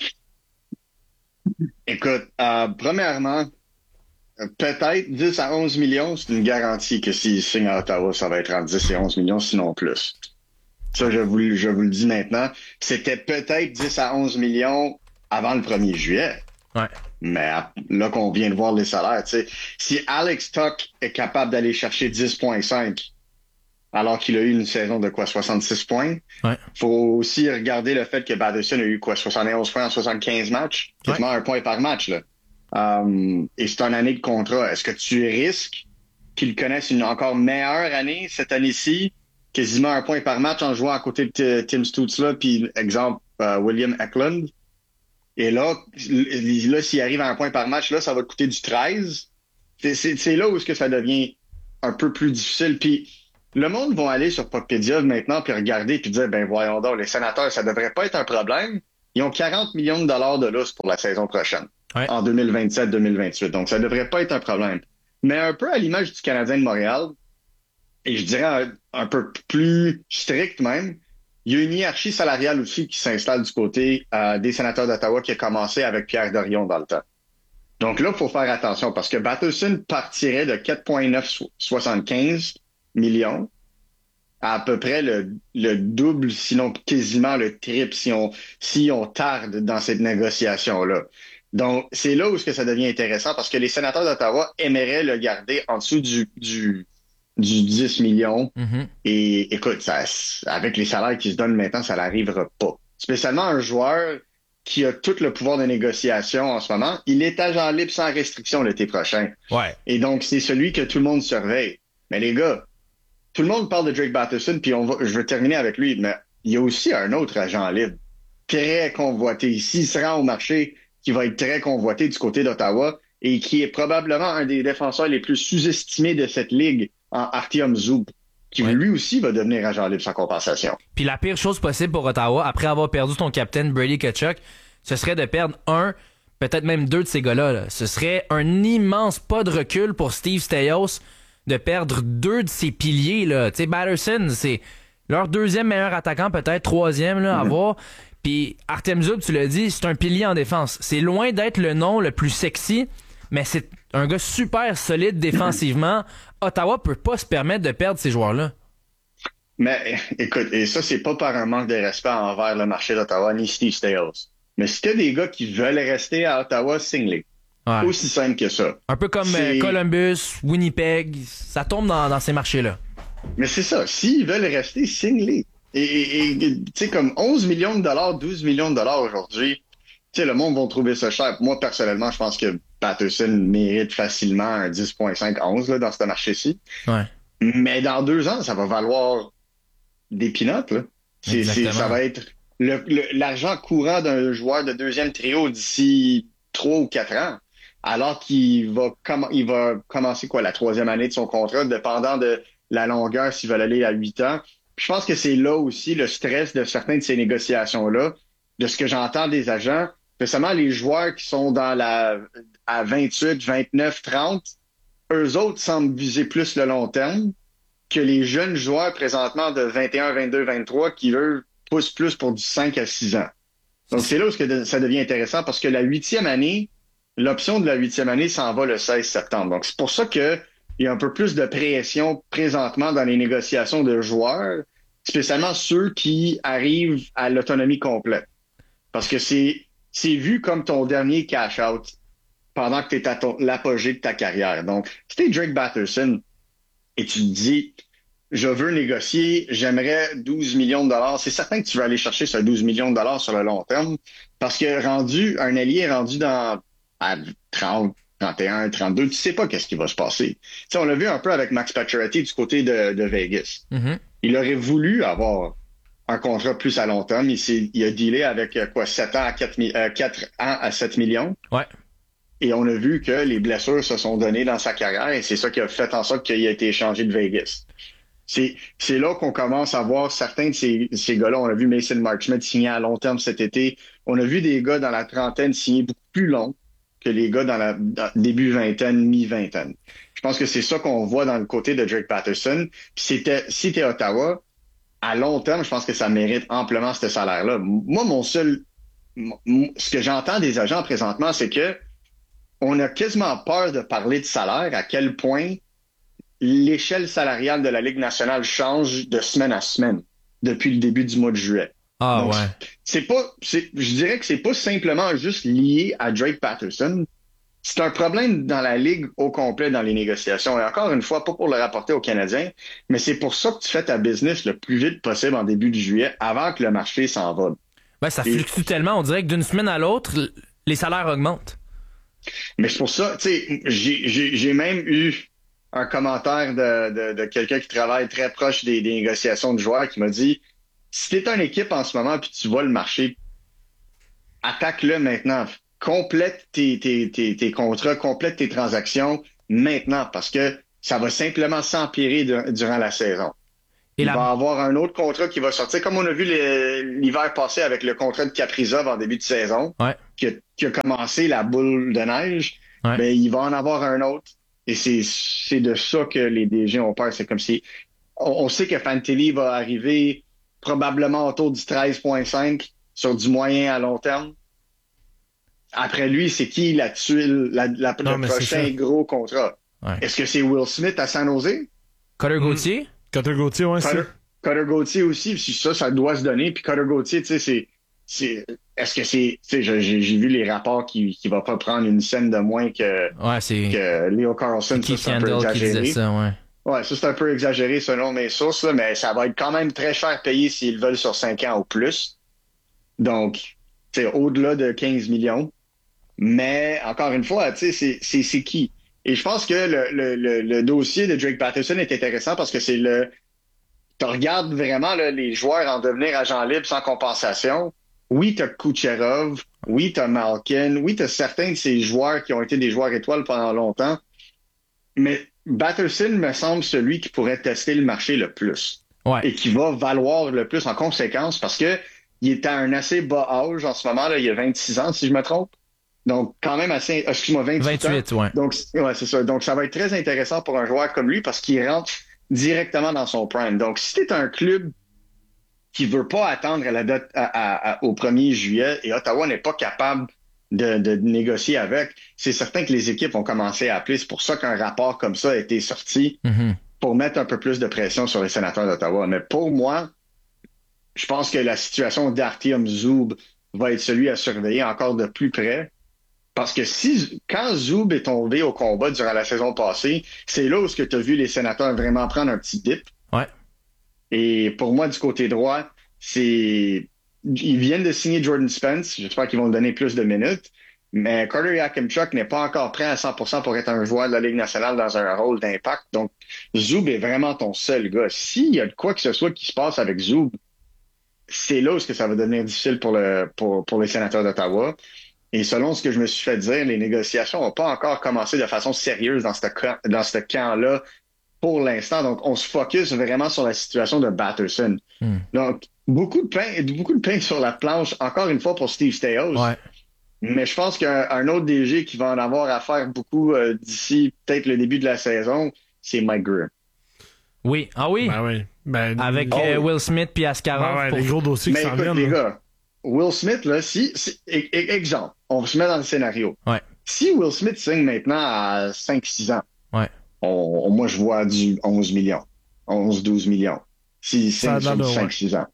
Speaker 5: Écoute, euh, premièrement, euh, peut-être dix à onze millions, c'est une garantie que s'il signe à Ottawa, ça va être entre dix et onze millions, sinon plus. Ça, je vous, je vous le dis maintenant. C'était peut-être dix à onze millions avant le premier juillet.
Speaker 1: Ouais.
Speaker 5: Mais là qu'on vient de voir les salaires, tu sais, si Alex Tuch est capable d'aller chercher dix virgule cinq alors qu'il a eu une saison de quoi, soixante-six points,
Speaker 1: Ouais.
Speaker 5: faut aussi regarder le fait que Batterson a eu quoi, soixante et onze points en soixante-quinze matchs, quasiment un point par match, là. Um, et c'est une année de contrat. Est-ce que tu risques qu'il connaisse une encore meilleure année cette année-ci, quasiment un point par match en jouant à côté de Tim Stützle, puis exemple uh, William Eklund? Et là, là, s'il arrive à un point par match, là, ça va coûter du treize. C'est, c'est, c'est là où est-ce que ça devient un peu plus difficile. Puis le monde va aller sur Poppedia maintenant puis regarder puis dire, ben voyons donc, les Sénateurs, ça devrait pas être un problème. Ils ont quarante millions de dollars de lousse pour la saison prochaine, ouais. En deux mille vingt-sept deux mille vingt-huit. Donc, ça devrait pas être un problème. Mais un peu à l'image du Canadien de Montréal, et je dirais un, un peu plus strict même, il y a une hiérarchie salariale aussi qui s'installe du côté euh, des Sénateurs d'Ottawa qui a commencé avec Pierre Dorion dans le temps. Donc là, il faut faire attention parce que Batherson partirait de quatre virgule neuf soixante-quinze millions à à peu près le, le double, sinon quasiment le triple si on, si on tarde dans cette négociation-là. Donc, c'est là où ce que ça devient intéressant parce que les Sénateurs d'Ottawa aimeraient le garder en dessous du, du, du dix millions. Mm-hmm. Et écoute, ça, avec les salaires qui se donnent maintenant, ça n'arrivera pas. Spécialement un joueur qui a tout le pouvoir de négociation en ce moment, il est agent libre sans restriction l'été prochain.
Speaker 1: Ouais.
Speaker 5: Et donc, c'est celui que tout le monde surveille. Mais les gars, tout le monde parle de Drake Batherson, puis on va, je vais terminer avec lui, mais il y a aussi un autre agent libre, très convoité. S'il se rend au marché, qui va être très convoité du côté d'Ottawa, et qui est probablement un des défenseurs les plus sous-estimés de cette ligue, en Artyom Zub, qui ouais. lui aussi va devenir agent libre sans compensation.
Speaker 1: Puis la pire chose possible pour Ottawa, après avoir perdu ton capitaine Brady Tkachuk, ce serait de perdre un, peut-être même deux de ces gars-là. Là. Ce serait un immense pas de recul pour Steve Staios de perdre deux de ses piliers. Tu sais, Batterson, c'est leur deuxième meilleur attaquant, peut-être troisième là, à mm-hmm. voir. Puis Artem Zub, tu l'as dit, c'est un pilier en défense. C'est loin d'être le nom le plus sexy, mais c'est un gars super solide défensivement. Ottawa peut pas se permettre de perdre ces joueurs-là.
Speaker 5: Mais écoute, et ça, c'est pas par un manque de respect envers le marché d'Ottawa ni Steve Staios. Mais si t'as des gars qui veulent rester à Ottawa, signe-les. Ouais. Aussi simple que ça.
Speaker 1: Un peu comme euh, Columbus, Winnipeg, ça tombe dans, dans ces marchés-là.
Speaker 5: Mais c'est ça, s'ils veulent rester, signe-les. Et tu sais, comme onze millions de dollars, douze millions de dollars aujourd'hui, tu sais, le monde va trouver ça cher. Moi, personnellement, je pense que Batterson mérite facilement un dix virgule cinq onze là, dans ce marché-ci.
Speaker 1: Ouais.
Speaker 5: Mais dans deux ans, ça va valoir des peanuts, là. C'est, c'est, ça va être le, le, l'argent courant d'un joueur de deuxième trio d'ici trois ou quatre ans. Alors qu'il va, com- il va commencer quoi la troisième année de son contrat, dépendant de la longueur s'ils veulent aller à huit ans. Puis je pense que c'est là aussi le stress de certaines de ces négociations-là, de ce que j'entends des agents, spécialement les joueurs qui sont dans la à vingt-huit, vingt-neuf, trente, eux autres semblent viser plus le long terme que les jeunes joueurs présentement de vingt et un, vingt-deux, vingt-trois qui, eux, poussent plus pour du cinq à six ans. Donc c'est là où ça devient intéressant parce que la huitième année, l'option de la huitième année s'en va le seize septembre. Donc, c'est pour ça que il y a un peu plus de pression présentement dans les négociations de joueurs, spécialement ceux qui arrivent à l'autonomie complète. Parce que c'est, c'est vu comme ton dernier cash-out pendant que tu es à ton, l'apogée de ta carrière. Donc, si tu es Drake Batterson et tu te dis, je veux négocier, j'aimerais douze millions de dollars, c'est certain que tu vas aller chercher ce douze millions de dollars sur le long terme parce que rendu, un allié rendu dans à trente, trente et un, trente-deux, tu sais pas qu'est-ce qui va se passer. Tu sais, on l'a vu un peu avec Max Pacioretty du côté de, de Vegas. Mm-hmm. Il aurait voulu avoir un contrat plus à long terme. Il, s'est, il a dealé avec quoi, sept ans à quatre, euh, quatre ans à sept millions.
Speaker 1: Ouais.
Speaker 5: Et on a vu que les blessures se sont données dans sa carrière et c'est ça qui a fait en sorte qu'il a été échangé de Vegas. C'est, c'est là qu'on commence à voir certains de ces, ces gars-là. On a vu Mason Marchment signer à long terme cet été. On a vu des gars dans la trentaine signer beaucoup plus long que les gars dans la dans début vingtaine, mi-vingtaine. Je pense que c'est ça qu'on voit dans le côté de Drake Batterson. Puis c'était, si t'es Ottawa, à long terme, je pense que ça mérite amplement ce salaire-là. Moi, mon seul... Mon, ce que j'entends des agents présentement, c'est que on a quasiment peur de parler de salaire, à quel point l'échelle salariale de la Ligue nationale change de semaine à semaine depuis le début du mois de juillet.
Speaker 1: Ah
Speaker 5: Donc,
Speaker 1: ouais.
Speaker 5: C'est pas, c'est, je dirais que c'est pas simplement juste lié à Drake Batterson. C'est un problème dans la Ligue au complet dans les négociations. Et encore une fois, pas pour le rapporter aux Canadiens, mais c'est pour ça que tu fais ta business le plus vite possible en début de juillet avant que le marché s'envole.
Speaker 1: Ben, ça Et... fluctue tellement, on dirait que d'une semaine à l'autre, les salaires augmentent.
Speaker 5: Mais c'est pour ça, tu sais, j'ai, j'ai, j'ai même eu un commentaire de, de, de quelqu'un qui travaille très proche des, des négociations de joueurs qui m'a dit, si t'es une équipe en ce moment puis tu vois le marché attaque-le maintenant. Complète tes, tes, tes, tes contrats, complète tes transactions maintenant parce que ça va simplement s'empirer de, durant la saison. Et Il la... va y avoir un autre contrat qui va sortir, comme on a vu les, l'hiver passé avec le contrat de Kaprizov en début de saison,
Speaker 1: ouais.
Speaker 5: qui, a, qui a commencé la boule de neige.
Speaker 1: Ouais.
Speaker 5: Ben, il va en avoir un autre. Et c'est, c'est de ça que les D G ont peur. C'est comme si on, on sait que Fantilli va arriver probablement autour du treize virgule cinq sur du moyen à long terme. Après lui, c'est qui la tuile, la, la, non, le prochain gros contrat? Ouais. Est-ce que c'est Will Smith à San Jose?
Speaker 1: Cutter Gauthier?
Speaker 4: Mmh. Cutter Gauthier, ouais,
Speaker 5: Cutter, Cutter Gauthier aussi, puis ça, ça doit se donner. Puis Cutter Gauthier, tu sais, c'est, c'est, est-ce que c'est, tu sais, j'ai, j'ai vu les rapports qui, qui va pas prendre une scène de moins que,
Speaker 1: ouais, c'est,
Speaker 5: que Leo Carlson, ça, c'est un peu exagéré.
Speaker 1: Ça, ouais.
Speaker 5: Ouais, ça, c'est un peu exagéré selon mes sources, là, mais ça va être quand même très cher payé s'ils veulent sur cinq ans ou plus. Donc, c'est au-delà de quinze millions. Mais, encore une fois, tu sais, c'est, c'est, c'est qui? Et je pense que le, le, le, le dossier de Drake Batherson est intéressant parce que c'est le... Tu regardes vraiment là, les joueurs en devenir agents libres sans compensation. Oui, t'as Kucherov. Oui, t'as Malkin. Oui, t'as certains de ces joueurs qui ont été des joueurs étoiles pendant longtemps. Mais Batherson me semble celui qui pourrait tester le marché le plus.
Speaker 1: Ouais.
Speaker 5: Et qui va valoir le plus en conséquence parce que il est à un assez bas âge en ce moment. Là, il a vingt-six ans, si je me trompe. Donc, quand même assez... Excuse-moi, vingt-huit,
Speaker 1: vingt-huit
Speaker 5: ans.
Speaker 1: Ouais.
Speaker 5: Donc, ouais, c'est ça. Donc, ça va être très intéressant pour un joueur comme lui parce qu'il rentre directement dans son prime. Donc, si t'es un club qui veut pas attendre à la date à, à, à, au premier juillet et Ottawa n'est pas capable de, de négocier avec, c'est certain que les équipes ont commencé à appeler. C'est pour ça qu'un rapport comme ça a été sorti
Speaker 1: mm-hmm.
Speaker 5: pour mettre un peu plus de pression sur les sénateurs d'Ottawa. Mais pour moi, je pense que la situation d'Artyom Zub va être celui à surveiller encore de plus près. Parce que si, quand Zub est tombé au combat durant la saison passée, c'est là où tu as vu les sénateurs vraiment prendre un petit dip.
Speaker 1: Ouais.
Speaker 5: Et pour moi, du côté droit, c'est, ils viennent de signer Jordan Spence. J'espère qu'ils vont lui donner plus de minutes. Mais Carter Yakimchuk n'est pas encore prêt à cent pour cent pour être un joueur de la Ligue nationale dans un rôle d'impact. Donc, Zub est vraiment ton seul gars. S'il y a de quoi que ce soit qui se passe avec Zub, c'est là où que ça va devenir difficile pour le, pour, pour les sénateurs d'Ottawa. Et selon ce que je me suis fait dire, les négociations n'ont pas encore commencé de façon sérieuse dans ce camp, dans ce camp-là pour l'instant. Donc, on se focus vraiment sur la situation de Batherson.
Speaker 1: Mm.
Speaker 5: Donc, beaucoup de pain, beaucoup de pain sur la planche, encore une fois, pour Steve Staios.
Speaker 1: Ouais.
Speaker 5: Mais je pense qu'un un autre D G qui va en avoir à faire beaucoup euh, d'ici peut-être le début de la saison, c'est Mike Grier.
Speaker 1: Oui. Ah oui?
Speaker 4: Ben oui. Ben,
Speaker 1: Avec
Speaker 5: oh,
Speaker 1: euh,
Speaker 5: oui.
Speaker 1: Will Smith puis Askarov.
Speaker 4: Ben ouais,
Speaker 1: pour...
Speaker 4: les gros dossiers
Speaker 5: Mais
Speaker 4: qui s'en
Speaker 5: écoute,
Speaker 4: viennent.
Speaker 5: les
Speaker 4: là.
Speaker 5: gars, Will Smith, là, si, si e- e- exemple, on se met dans le scénario.
Speaker 1: Ouais.
Speaker 5: Si Will Smith signe maintenant à cinq six ans,
Speaker 1: ouais.
Speaker 5: on, on, moi, je vois du onze millions, onze douze millions. S'il signe sur du cinq six ans.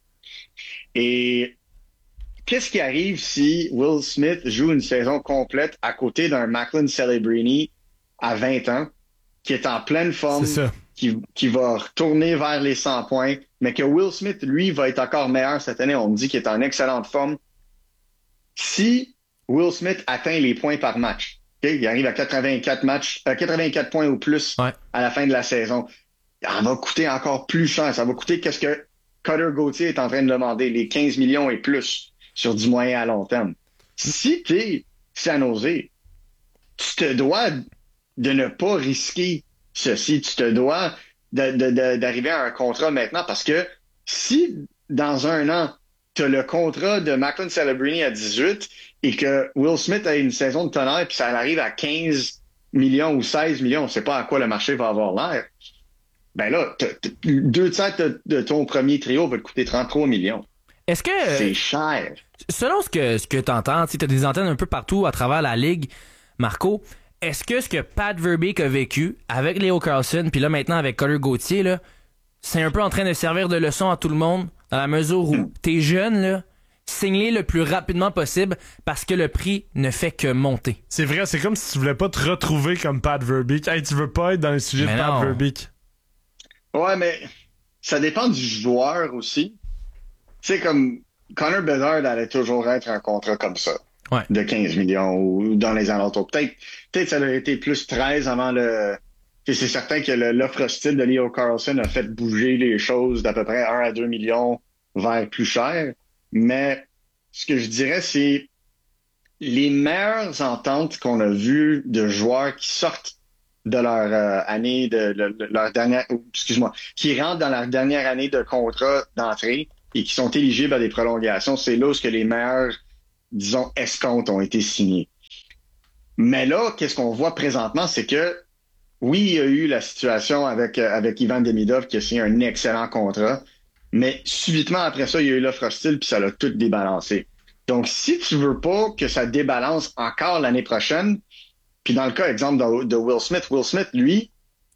Speaker 5: Et qu'est-ce qui arrive si Will Smith joue une saison complète à côté d'un Macklin Celebrini à vingt ans, qui est en pleine forme, qui, qui va retourner vers les cent points, mais que Will Smith, lui, va être encore meilleur cette année. On me dit qu'il est en excellente forme. Si Will Smith atteint les points par match, okay, il arrive à quatre-vingt-quatre matchs, euh, quatre-vingt-quatre points ou plus
Speaker 1: ouais.
Speaker 5: à la fin de la saison, ça va coûter encore plus cher. Ça va coûter qu'est-ce que Cutter Gauthier est en train de demander, les quinze millions et plus sur du moyen à long terme. Si t'es San Jose, tu te dois de ne pas risquer ceci. Tu te dois de, de, de, d'arriver à un contrat maintenant parce que si dans un an, tu as le contrat de Macklin Celebrini à dix-huit et que Will Smith a une saison de tonnerre puis ça arrive à quinze millions ou seize millions, on ne sait pas à quoi le marché va avoir l'air, ben là, t- t- deux tiers de, de ton premier trio va te coûter trente-trois millions.
Speaker 1: Est-ce que...
Speaker 5: C'est cher.
Speaker 1: Selon ce que, ce que tu entends, tu as des antennes un peu partout à travers la Ligue, Marco, est-ce que ce que Pat Verbeek a vécu avec Leo Carlson, puis là maintenant avec Cutter Gauthier, là, c'est un peu en train de servir de leçon à tout le monde, dans la mesure où t'es jeune, là, signe-les le plus rapidement possible parce que le prix ne fait que monter.
Speaker 4: C'est vrai, c'est comme si tu voulais pas te retrouver comme Pat Verbeek. Hey, tu veux pas être dans le sujet
Speaker 1: mais
Speaker 4: de Pat
Speaker 1: non.
Speaker 4: Verbeek.
Speaker 5: Ouais, mais ça dépend du joueur aussi. Tu sais, comme Connor Bedard allait toujours être un contrat comme ça.
Speaker 1: Ouais.
Speaker 5: De quinze millions ou dans les alentours. Peut-être, peut-être ça aurait été plus treize avant le... C'est certain que le, l'offre hostile de Leo Carlson a fait bouger les choses d'à peu près un à deux millions vers plus cher. Mais ce que je dirais, c'est les meilleures ententes qu'on a vues de joueurs qui sortent de leur euh, année de, de, de leur dernière, excuse-moi, qui rentrent dans leur dernière année de contrat d'entrée et qui sont éligibles à des prolongations, c'est là où que les meilleurs, disons, escomptes ont été signés. Mais là, qu'est-ce qu'on voit présentement, c'est que oui, il y a eu la situation avec avec Ivan Demidov qui a signé un excellent contrat, mais subitement après ça, il y a eu l'offre hostile puis ça l'a tout débalancé. Donc, si tu veux pas que ça débalance encore l'année prochaine, puis dans le cas, exemple, de, de Will Smith, Will Smith, lui,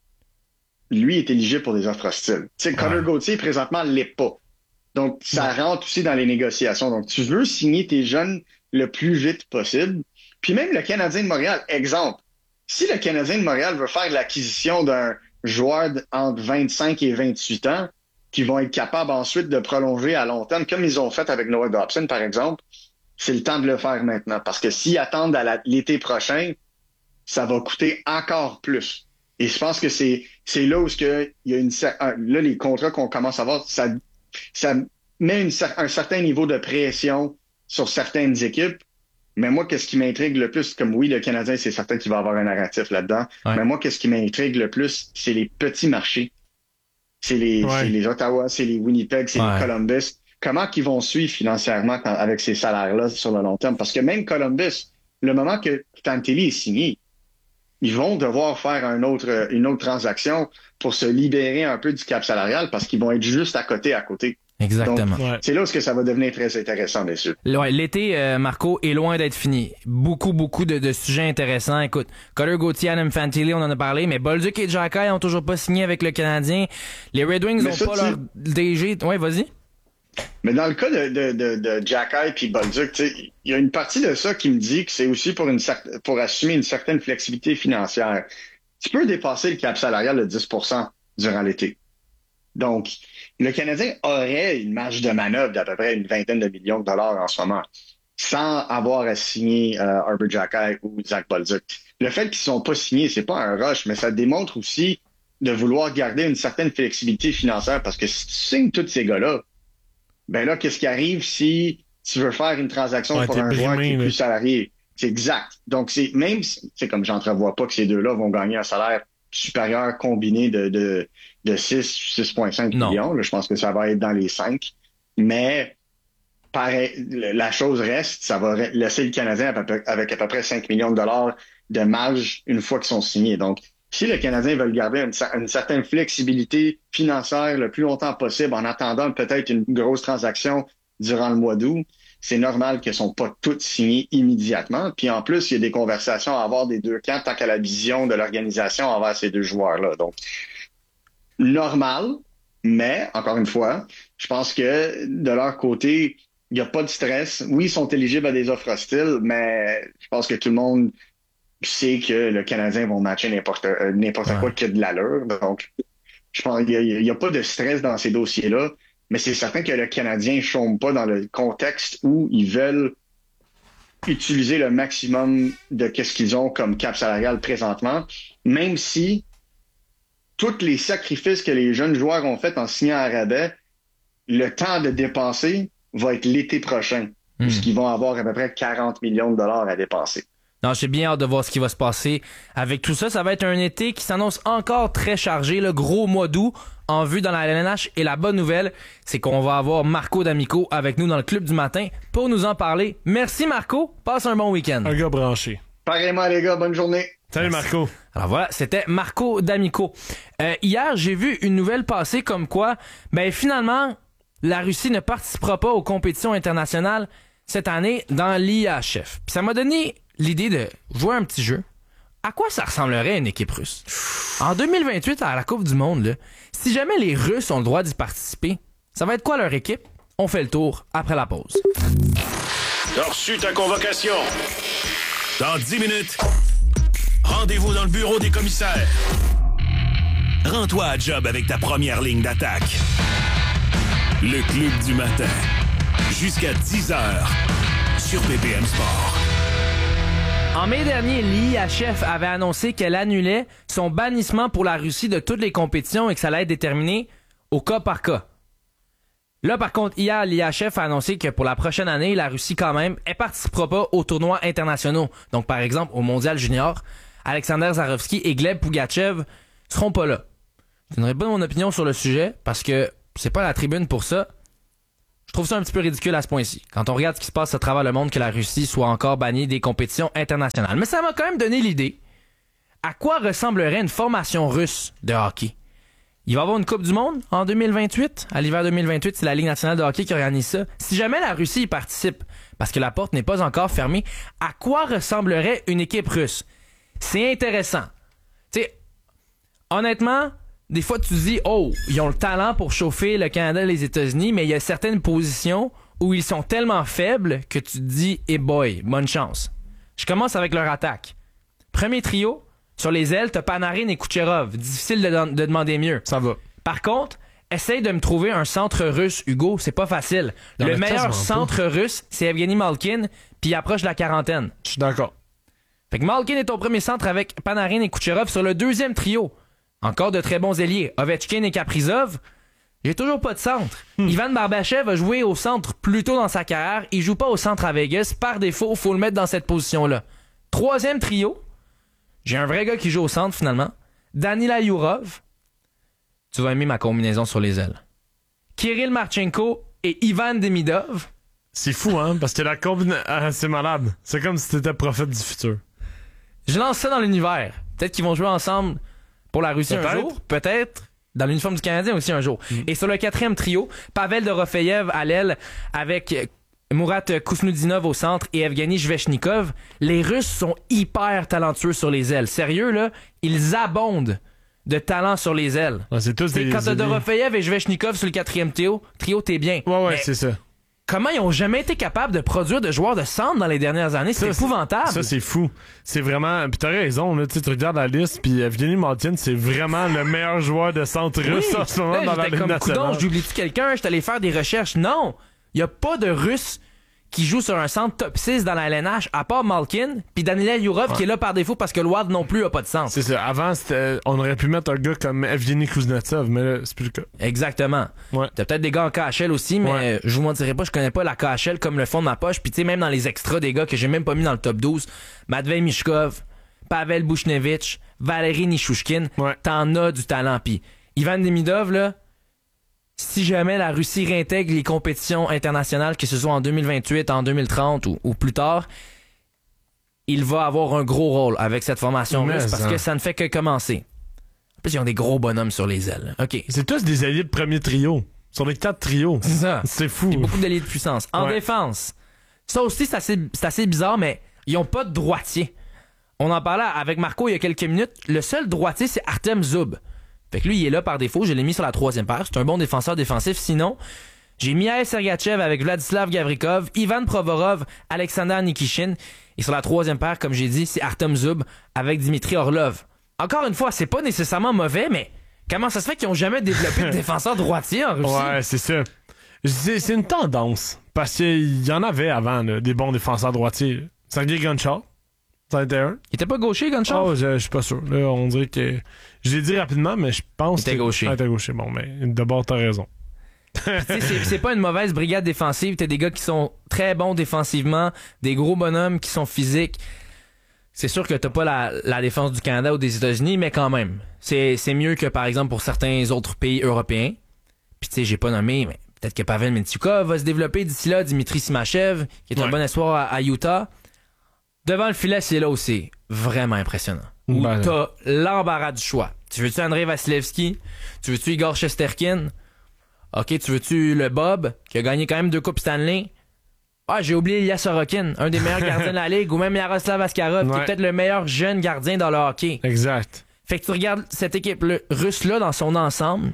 Speaker 5: lui est éligible pour des offres hostiles. Tu sais, Connor Gauthier, présentement, l'est pas. Donc, ça ouais. rentre aussi dans les négociations. Donc, tu veux signer tes jeunes le plus vite possible. Puis même le Canadien de Montréal, exemple, si le Canadien de Montréal veut faire l'acquisition d'un joueur entre vingt-cinq et vingt-huit ans, qui vont être capables ensuite de prolonger à long terme, comme ils ont fait avec Noah Dobson, par exemple, c'est le temps de le faire maintenant. Parce que s'ils attendent à la, l'été prochain, ça va coûter encore plus. Et je pense que c'est c'est là où ce que il y a une là les contrats qu'on commence à voir, ça ça met une, un certain niveau de pression sur certaines équipes. Mais moi, qu'est-ce qui m'intrigue le plus, comme oui, le Canadien, c'est certain qu'il va avoir un narratif là-dedans. Ouais. Mais moi, qu'est-ce qui m'intrigue le plus, c'est les petits marchés. C'est les, ouais. c'est les Ottawa, c'est les Winnipeg, c'est ouais. les Columbus. Comment qu'ils vont suivre financièrement quand, avec ces salaires-là sur le long terme? Parce que même Columbus, le moment que Fantilli est signé, ils vont devoir faire un autre, une autre transaction pour se libérer un peu du cap salarial parce qu'ils vont être juste à côté, à côté.
Speaker 1: Exactement.
Speaker 5: Donc, ouais. C'est là où ça va devenir très intéressant, bien sûr.
Speaker 1: Ouais, l'été, euh, Marco, est loin d'être fini. Beaucoup, beaucoup de, de sujets intéressants. Écoute, Connor Gauthier, Adam Fantilli, on en a parlé, mais Bolduc et Xhekaj ont toujours pas signé avec le Canadien. Les Red Wings n'ont pas tu... leur D G. Ouais, vas-y.
Speaker 5: Mais dans le cas de, de, de, de Xhekaj puis Bolduc, il y a une partie de ça qui me dit que c'est aussi pour, une cer- pour assumer une certaine flexibilité financière. Tu peux dépasser le cap salarial de dix pour cent durant l'été. Donc, le Canadien aurait une marge de manœuvre d'à peu près une vingtaine de millions de dollars en ce moment, sans avoir à signer euh, Arber Xhekaj ou Zach Bolduc. Le fait qu'ils sont pas signés, c'est pas un rush, mais ça démontre aussi de vouloir garder une certaine flexibilité financière, parce que si tu signes tous ces gars-là, ben là, qu'est-ce qui arrive si tu veux faire une transaction ouais, pour un joueur qui est plus salarié? C'est exact. Donc, c'est même, c'est comme j'entrevois pas que ces deux-là vont gagner un salaire supérieur combiné de, de, de six, six virgule cinq millions. Là, je pense que ça va être dans les cinq. Mais, pareil, la chose reste, ça va laisser le Canadien avec à peu près cinq millions de dollars de marge une fois qu'ils sont signés. Donc, si le Canadien veut garder une, une certaine flexibilité financière le plus longtemps possible en attendant peut-être une grosse transaction durant le mois d'août, c'est normal qu'elles ne sont pas toutes signées immédiatement. Puis en plus, il y a des conversations à avoir des deux camps tant qu'à la vision de l'organisation envers ces deux joueurs-là. Donc, normal, mais, encore une fois, je pense que de leur côté, il n'y a pas de stress. Oui, ils sont éligibles à des offres hostiles, mais je pense que tout le monde sait que le Canadien va matcher n'importe, n'importe ouais. quoi qui a de l'allure. Donc, je pense qu'il n'y a, a pas de stress dans ces dossiers-là. Mais c'est certain que le Canadien ne chôme pas dans le contexte où ils veulent utiliser le maximum de qu'est-ce qu'ils ont comme cap salarial présentement, même si tous les sacrifices que les jeunes joueurs ont fait en signant à rabais, le temps de dépenser va être l'été prochain, mmh. puisqu'ils vont avoir à peu près quarante millions de dollars à dépenser.
Speaker 1: Non, j'ai bien hâte de voir ce qui va se passer avec tout ça. Ça va être un été qui s'annonce encore très chargé, le gros mois d'août en vue dans la L N H. Et la bonne nouvelle, c'est qu'on va avoir Marco D'Amico avec nous dans le Club du matin pour nous en parler. Merci Marco, passe un bon week-end.
Speaker 4: Un gars branché.
Speaker 5: Pareillement les gars, bonne journée.
Speaker 4: Salut Marco.
Speaker 1: Alors voilà, c'était Marco D'Amico. Euh, hier, j'ai vu une nouvelle passer comme quoi, ben finalement, la Russie ne participera pas aux compétitions internationales cette année dans l'I H F. Puis ça m'a donné l'idée de jouer un petit jeu. À quoi ça ressemblerait une équipe russe? En deux mille vingt-huit, à la Coupe du Monde, là, si jamais les Russes ont le droit d'y participer, ça va être quoi leur équipe? On fait le tour après la pause.
Speaker 2: T'as reçu ta convocation. Dans dix minutes, rendez-vous dans le bureau des commissaires. Rends-toi à job avec ta première ligne d'attaque. Le Club du matin. Jusqu'à dix heures sur B P M Sport.
Speaker 1: En mai dernier, l'I H F avait annoncé qu'elle annulait son bannissement pour la Russie de toutes les compétitions et que ça allait être déterminé au cas par cas. Là, par contre, hier, l'I H F a annoncé que pour la prochaine année, la Russie, quand même, elle participera pas aux tournois internationaux. Donc, par exemple, au Mondial Junior, Alexander Zarovski et Gleb Pougachev seront pas là. Je donnerai pas mon opinion sur le sujet parce que c'est pas la tribune pour ça. Je trouve ça un petit peu ridicule à ce point-ci. Quand on regarde ce qui se passe à travers le monde, que la Russie soit encore bannie des compétitions internationales. Mais ça m'a quand même donné l'idée à quoi ressemblerait une formation russe de hockey. Il va y avoir une Coupe du Monde en deux mille vingt-huit. À l'hiver deux mille vingt-huit, c'est la Ligue nationale de hockey qui organise ça. Si jamais la Russie y participe, parce que la porte n'est pas encore fermée, à quoi ressemblerait une équipe russe? C'est intéressant. Tu sais, honnêtement, des fois tu te dis, oh, ils ont le talent pour chauffer le Canada et les États-Unis, mais il y a certaines positions où ils sont tellement faibles que tu te dis, hey boy, bonne chance. Je commence avec leur attaque. Premier trio, sur les ailes, t'as Panarin et Kucherov. Difficile de, de demander mieux.
Speaker 4: Ça va.
Speaker 1: Par contre, essaye de me trouver un centre russe, Hugo. C'est pas facile.
Speaker 4: Dans
Speaker 1: le
Speaker 4: le
Speaker 1: meilleur centre pas. russe, c'est Evgeny Malkin, puis il approche de la quarantaine.
Speaker 4: Je suis d'accord.
Speaker 1: Fait que Malkin est ton premier centre avec Panarin et Kucherov. Sur le deuxième trio, encore de très bons ailiers, Ovechkin et Kaprizov. J'ai toujours pas de centre. Hmm. Ivan Barbachev a joué au centre plus tôt dans sa carrière. Il joue pas au centre à Vegas. Par défaut, faut le mettre dans cette position-là. Troisième trio, j'ai un vrai gars qui joue au centre, finalement. Danila Yurov. Tu vas aimer ma combinaison sur les ailes. Kirill Marchenko et Ivan Demidov.
Speaker 4: C'est fou, hein? Parce que la combinaison... Ah, c'est malade. C'est comme si t'étais prophète du futur.
Speaker 1: Je lance ça dans l'univers. Peut-être qu'ils vont jouer ensemble pour la Russie Peut-être. un jour. Peut-être dans l'uniforme du Canadien aussi un jour. Mm. Et sur le quatrième trio, Pavel Dorofeyev à l'aile avec Murat Kusnudinov au centre et Evgeny Svechnikov. Les Russes sont hyper talentueux sur les ailes. Sérieux, là, ils abondent de talent sur les ailes.
Speaker 4: Ouais, c'est tous des...
Speaker 1: Quand t'as Dorofeyev et Svechnikov sur le quatrième trio, trio t'es bien.
Speaker 4: Ouais, ouais,
Speaker 1: Mais
Speaker 4: c'est ça.
Speaker 1: Comment ils ont jamais été capables de produire de joueurs de centre dans les dernières années? C'est ça, épouvantable.
Speaker 4: Ça, c'est fou. C'est vraiment... Puis t'as raison, là, tu regardes la liste, puis Evgeny Malkin, c'est vraiment le meilleur joueur de centre russe oui. en ce moment là, dans la Ligue nationale.
Speaker 1: Coudon, j'oublie-tu quelqu'un? Je allé faire des recherches. Non! Il n'y a pas de Russe qui joue sur un centre top six dans la L N H, à part Malkin, puis Danila Yurov ouais. qui est là par défaut parce que le Wild non plus a pas de centre.
Speaker 4: C'est ça. Avant, on aurait pu mettre un gars comme Evgeny Kuznetsov, mais là, c'est plus le cas.
Speaker 1: Exactement. Ouais. T'as peut-être des gars en K H L aussi, mais ouais. je vous mentirais pas, je connais pas la K H L comme le fond de ma poche. Puis tu sais, même dans les extras des gars que j'ai même pas mis dans le top douze, Matvei Mishkov, Pavel Bushnevich, Valeri Nishushkin, ouais. t'en as du talent. Puis Ivan Demidov, là, si jamais la Russie réintègre les compétitions internationales, que ce soit en deux mille vingt-huit, en deux mille trente ou, ou plus tard, il va avoir un gros rôle avec cette formation russe parce que ça ne fait que commencer. En plus, ils ont des gros bonhommes sur les ailes. OK.
Speaker 4: C'est tous des alliés de premier trio. Sur les quatre trios.
Speaker 1: C'est ça.
Speaker 4: C'est fou.
Speaker 1: Il y a beaucoup d'alliés de puissance. En ouais. défense, ça aussi, c'est assez, c'est assez bizarre, mais ils n'ont pas de droitier. On en parlait avec Marco il y a quelques minutes. Le seul droitier, c'est Artem Zub. Fait que lui, il est là par défaut. Je l'ai mis sur la troisième paire. C'est un bon défenseur défensif. Sinon, j'ai Mikhail Sergachev avec Vladislav Gavrikov, Ivan Provorov, Alexander Nikishin. Et sur la troisième paire, comme j'ai dit, c'est Artem Zub avec Dimitri Orlov. Encore une fois, c'est pas nécessairement mauvais, mais comment ça se fait qu'ils ont jamais développé de défenseur droitier en Russie?
Speaker 4: Ouais, c'est ça. C'est, c'est une tendance. Parce qu'il y en avait avant, là, des bons défenseurs droitiers. Sergei Gonchar. Ça a été un.
Speaker 1: Il était pas gaucher, Gonchar?
Speaker 4: Oh, je, je suis pas sûr. Là, on dirait que... Je l'ai dit rapidement, mais je pense...
Speaker 1: Il était gaucher.
Speaker 4: Ah, il était gaucher. Bon, mais d'abord, t'as raison.
Speaker 1: c'est, c'est pas une mauvaise brigade défensive. T'as des gars qui sont très bons défensivement, des gros bonhommes qui sont physiques. C'est sûr que t'as pas la, la défense du Canada ou des États-Unis, mais quand même. C'est, c'est mieux que, par exemple, pour certains autres pays européens. Puis tu sais, j'ai pas nommé, mais peut-être que Pavel Mentyukov va se développer d'ici là. Dimitri Simachev, qui est ouais. un bon espoir à, à Utah. Devant le filet, c'est là où c'est vraiment impressionnant. Où ben, t'as l'embarras du choix. Tu veux-tu Andrei Vasilevski? Tu veux-tu Igor Shesterkin? OK, tu veux-tu le Bob, qui a gagné quand même deux Coupes Stanley? Ah, j'ai oublié Ilya Sorokin, un des meilleurs gardiens de la Ligue, ou même Yaroslav Askarov, ouais. qui est peut-être le meilleur jeune gardien dans le hockey.
Speaker 4: Exact.
Speaker 1: Fait que tu regardes cette équipe russe-là dans son ensemble,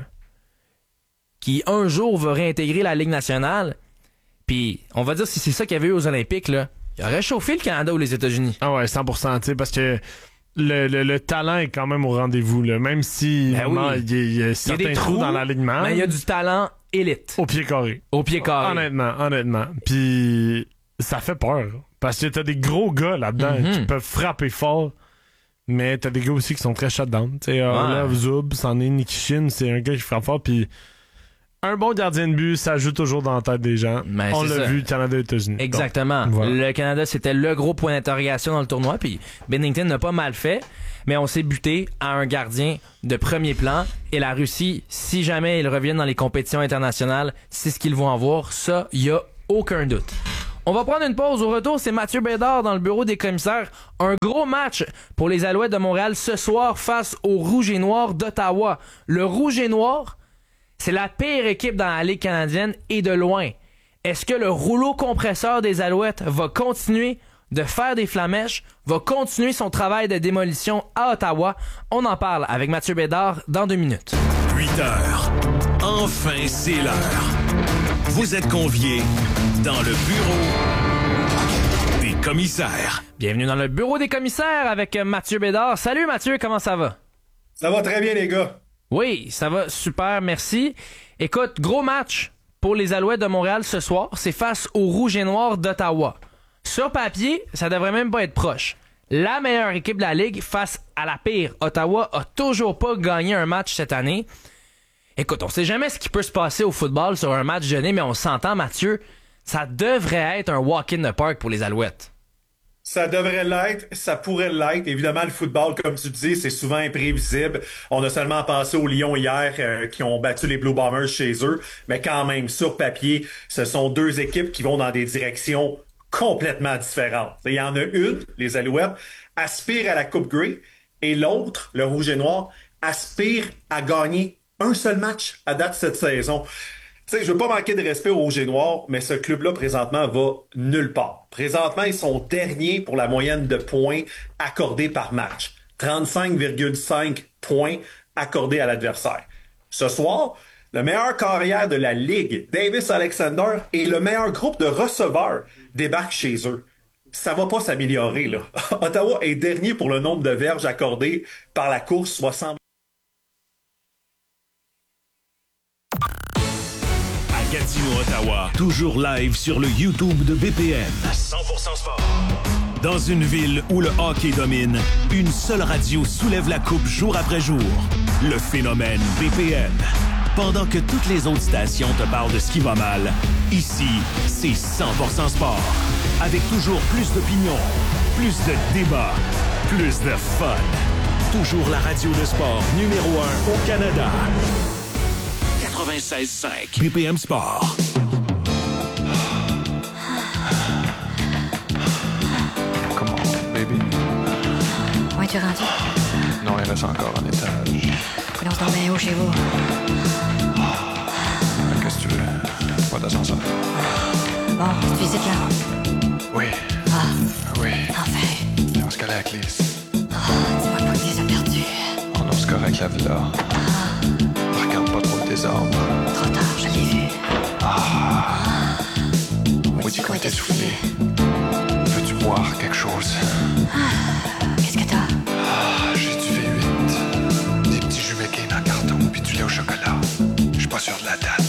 Speaker 1: qui un jour va réintégrer la Ligue nationale, puis on va dire si c'est ça qu'il y avait eu aux Olympiques, là, il aurait chauffé le Canada ou les États-Unis.
Speaker 4: Ah ouais, cent pour cent, tu sais, parce que le, le, le talent est quand même au rendez-vous, là. Même si
Speaker 1: ben
Speaker 4: vraiment,
Speaker 1: oui.
Speaker 4: il y, y a certains
Speaker 1: il y a des
Speaker 4: trous, trous dans l'alignement.
Speaker 1: Mais il y a du talent élite.
Speaker 4: Au pied carré.
Speaker 1: Au pied carré.
Speaker 4: Honnêtement, honnêtement. Puis ça fait peur. Parce que t'as des gros gars là-dedans mm-hmm. qui peuvent frapper fort. Mais t'as des gars aussi qui sont très shutdown. Tu sais, Orlov, Zub, c'en est Nikishin, c'est un gars qui frappe fort. Puis Un bon gardien de but, ça joue toujours dans la tête des gens.
Speaker 1: Ben,
Speaker 4: On
Speaker 1: c'est
Speaker 4: l'a
Speaker 1: ça.
Speaker 4: vu, Canada-États-Unis.
Speaker 1: Exactement.
Speaker 4: Donc, voilà.
Speaker 1: Le Canada, c'était le gros point d'interrogation dans le tournoi. Puis Binnington n'a pas mal fait, mais on s'est buté à un gardien de premier plan. Et la Russie, si jamais ils reviennent dans les compétitions internationales, c'est ce qu'ils vont avoir. Ça, il y a aucun doute. On va prendre une pause. Au retour, c'est Mathieu Bédard dans le bureau des commissaires. Un gros match pour les Alouettes de Montréal ce soir face au Rouge et Noir d'Ottawa. Le Rouge et Noir, c'est la pire équipe dans la Ligue canadienne et de loin. Est-ce que le rouleau compresseur des Alouettes va continuer de faire des flamèches, va continuer son travail de démolition à Ottawa? On en parle avec Mathieu Bédard dans deux minutes.
Speaker 2: huit heures. Enfin, c'est l'heure. Vous êtes conviés dans le bureau des commissaires.
Speaker 1: Bienvenue dans le bureau des commissaires avec Mathieu Bédard. Salut Mathieu, comment ça va?
Speaker 6: Ça va très bien, les gars.
Speaker 1: Oui, ça va super, merci. Écoute, gros match pour les Alouettes de Montréal ce soir. C'est face au Rouge et Noir d'Ottawa. Sur papier, ça devrait même pas être proche. La meilleure équipe de la Ligue face à la pire. Ottawa a toujours pas gagné un match cette année. Écoute, on sait jamais ce qui peut se passer au football sur un match donné, mais on s'entend, Mathieu, ça devrait être un walk in the park pour les Alouettes.
Speaker 6: Ça devrait l'être, ça pourrait l'être. Évidemment, le football, comme tu dis, c'est souvent imprévisible. On a seulement pensé aux Lions hier euh, qui ont battu les Blue Bombers chez eux, mais quand même, sur papier, ce sont deux équipes qui vont dans des directions complètement différentes. Il y en a une, les Alouettes, aspire à la Coupe Grey, et l'autre, le Rouge et Noir, aspire à gagner un seul match à date cette saison. Tu sais, je veux pas manquer de respect au Rouge et Noir, mais ce club-là, présentement, va nulle part. Présentement, ils sont derniers pour la moyenne de points accordés par match. trente-cinq virgule cinq points accordés à l'adversaire. Ce soir, le meilleur carrière de la Ligue, Davis Alexander, et le meilleur groupe de receveurs débarquent chez eux. Ça va pas s'améliorer, là. Ottawa est dernier pour le nombre de verges accordées par la course, soixante.
Speaker 2: Gatineau, Ottawa, toujours live sur le YouTube de B P M. cent pour cent sport. Dans une ville où le hockey domine, une seule radio soulève la coupe jour après jour. Le phénomène B P M. Pendant que toutes les autres stations te parlent de ce qui va mal, ici, c'est cent pour cent sport. Avec toujours plus d'opinions, plus de débats, plus de fun. Toujours la radio de sport numéro un au Canada. quatre-vingt-seize cinq B P M Sport.
Speaker 7: Comment, baby?
Speaker 8: Où es-tu rendu?
Speaker 7: Non, il reste encore un étage.
Speaker 8: On se dormait où chez vous?
Speaker 7: Qu'est-ce que tu veux? Pas d'ascenseur.
Speaker 8: Bon, tu visites là?
Speaker 7: Oui.
Speaker 8: Ah,
Speaker 7: Oui.
Speaker 8: enfin.
Speaker 7: On se calait avec Lise.
Speaker 8: Ah, dis-moi pas que tu les as perdus.
Speaker 7: On se correct la villa. Regarde pas trop le désordre.
Speaker 8: Trop tard, je l'ai vu.
Speaker 7: On dit qu'on était soufflé. Veux-tu boire quelque chose?
Speaker 8: Qu'est-ce que t'as?
Speaker 7: Ah, j'ai du V huit. Des petits jus McCain en carton puis du lait au chocolat. Je suis pas sûr de la date.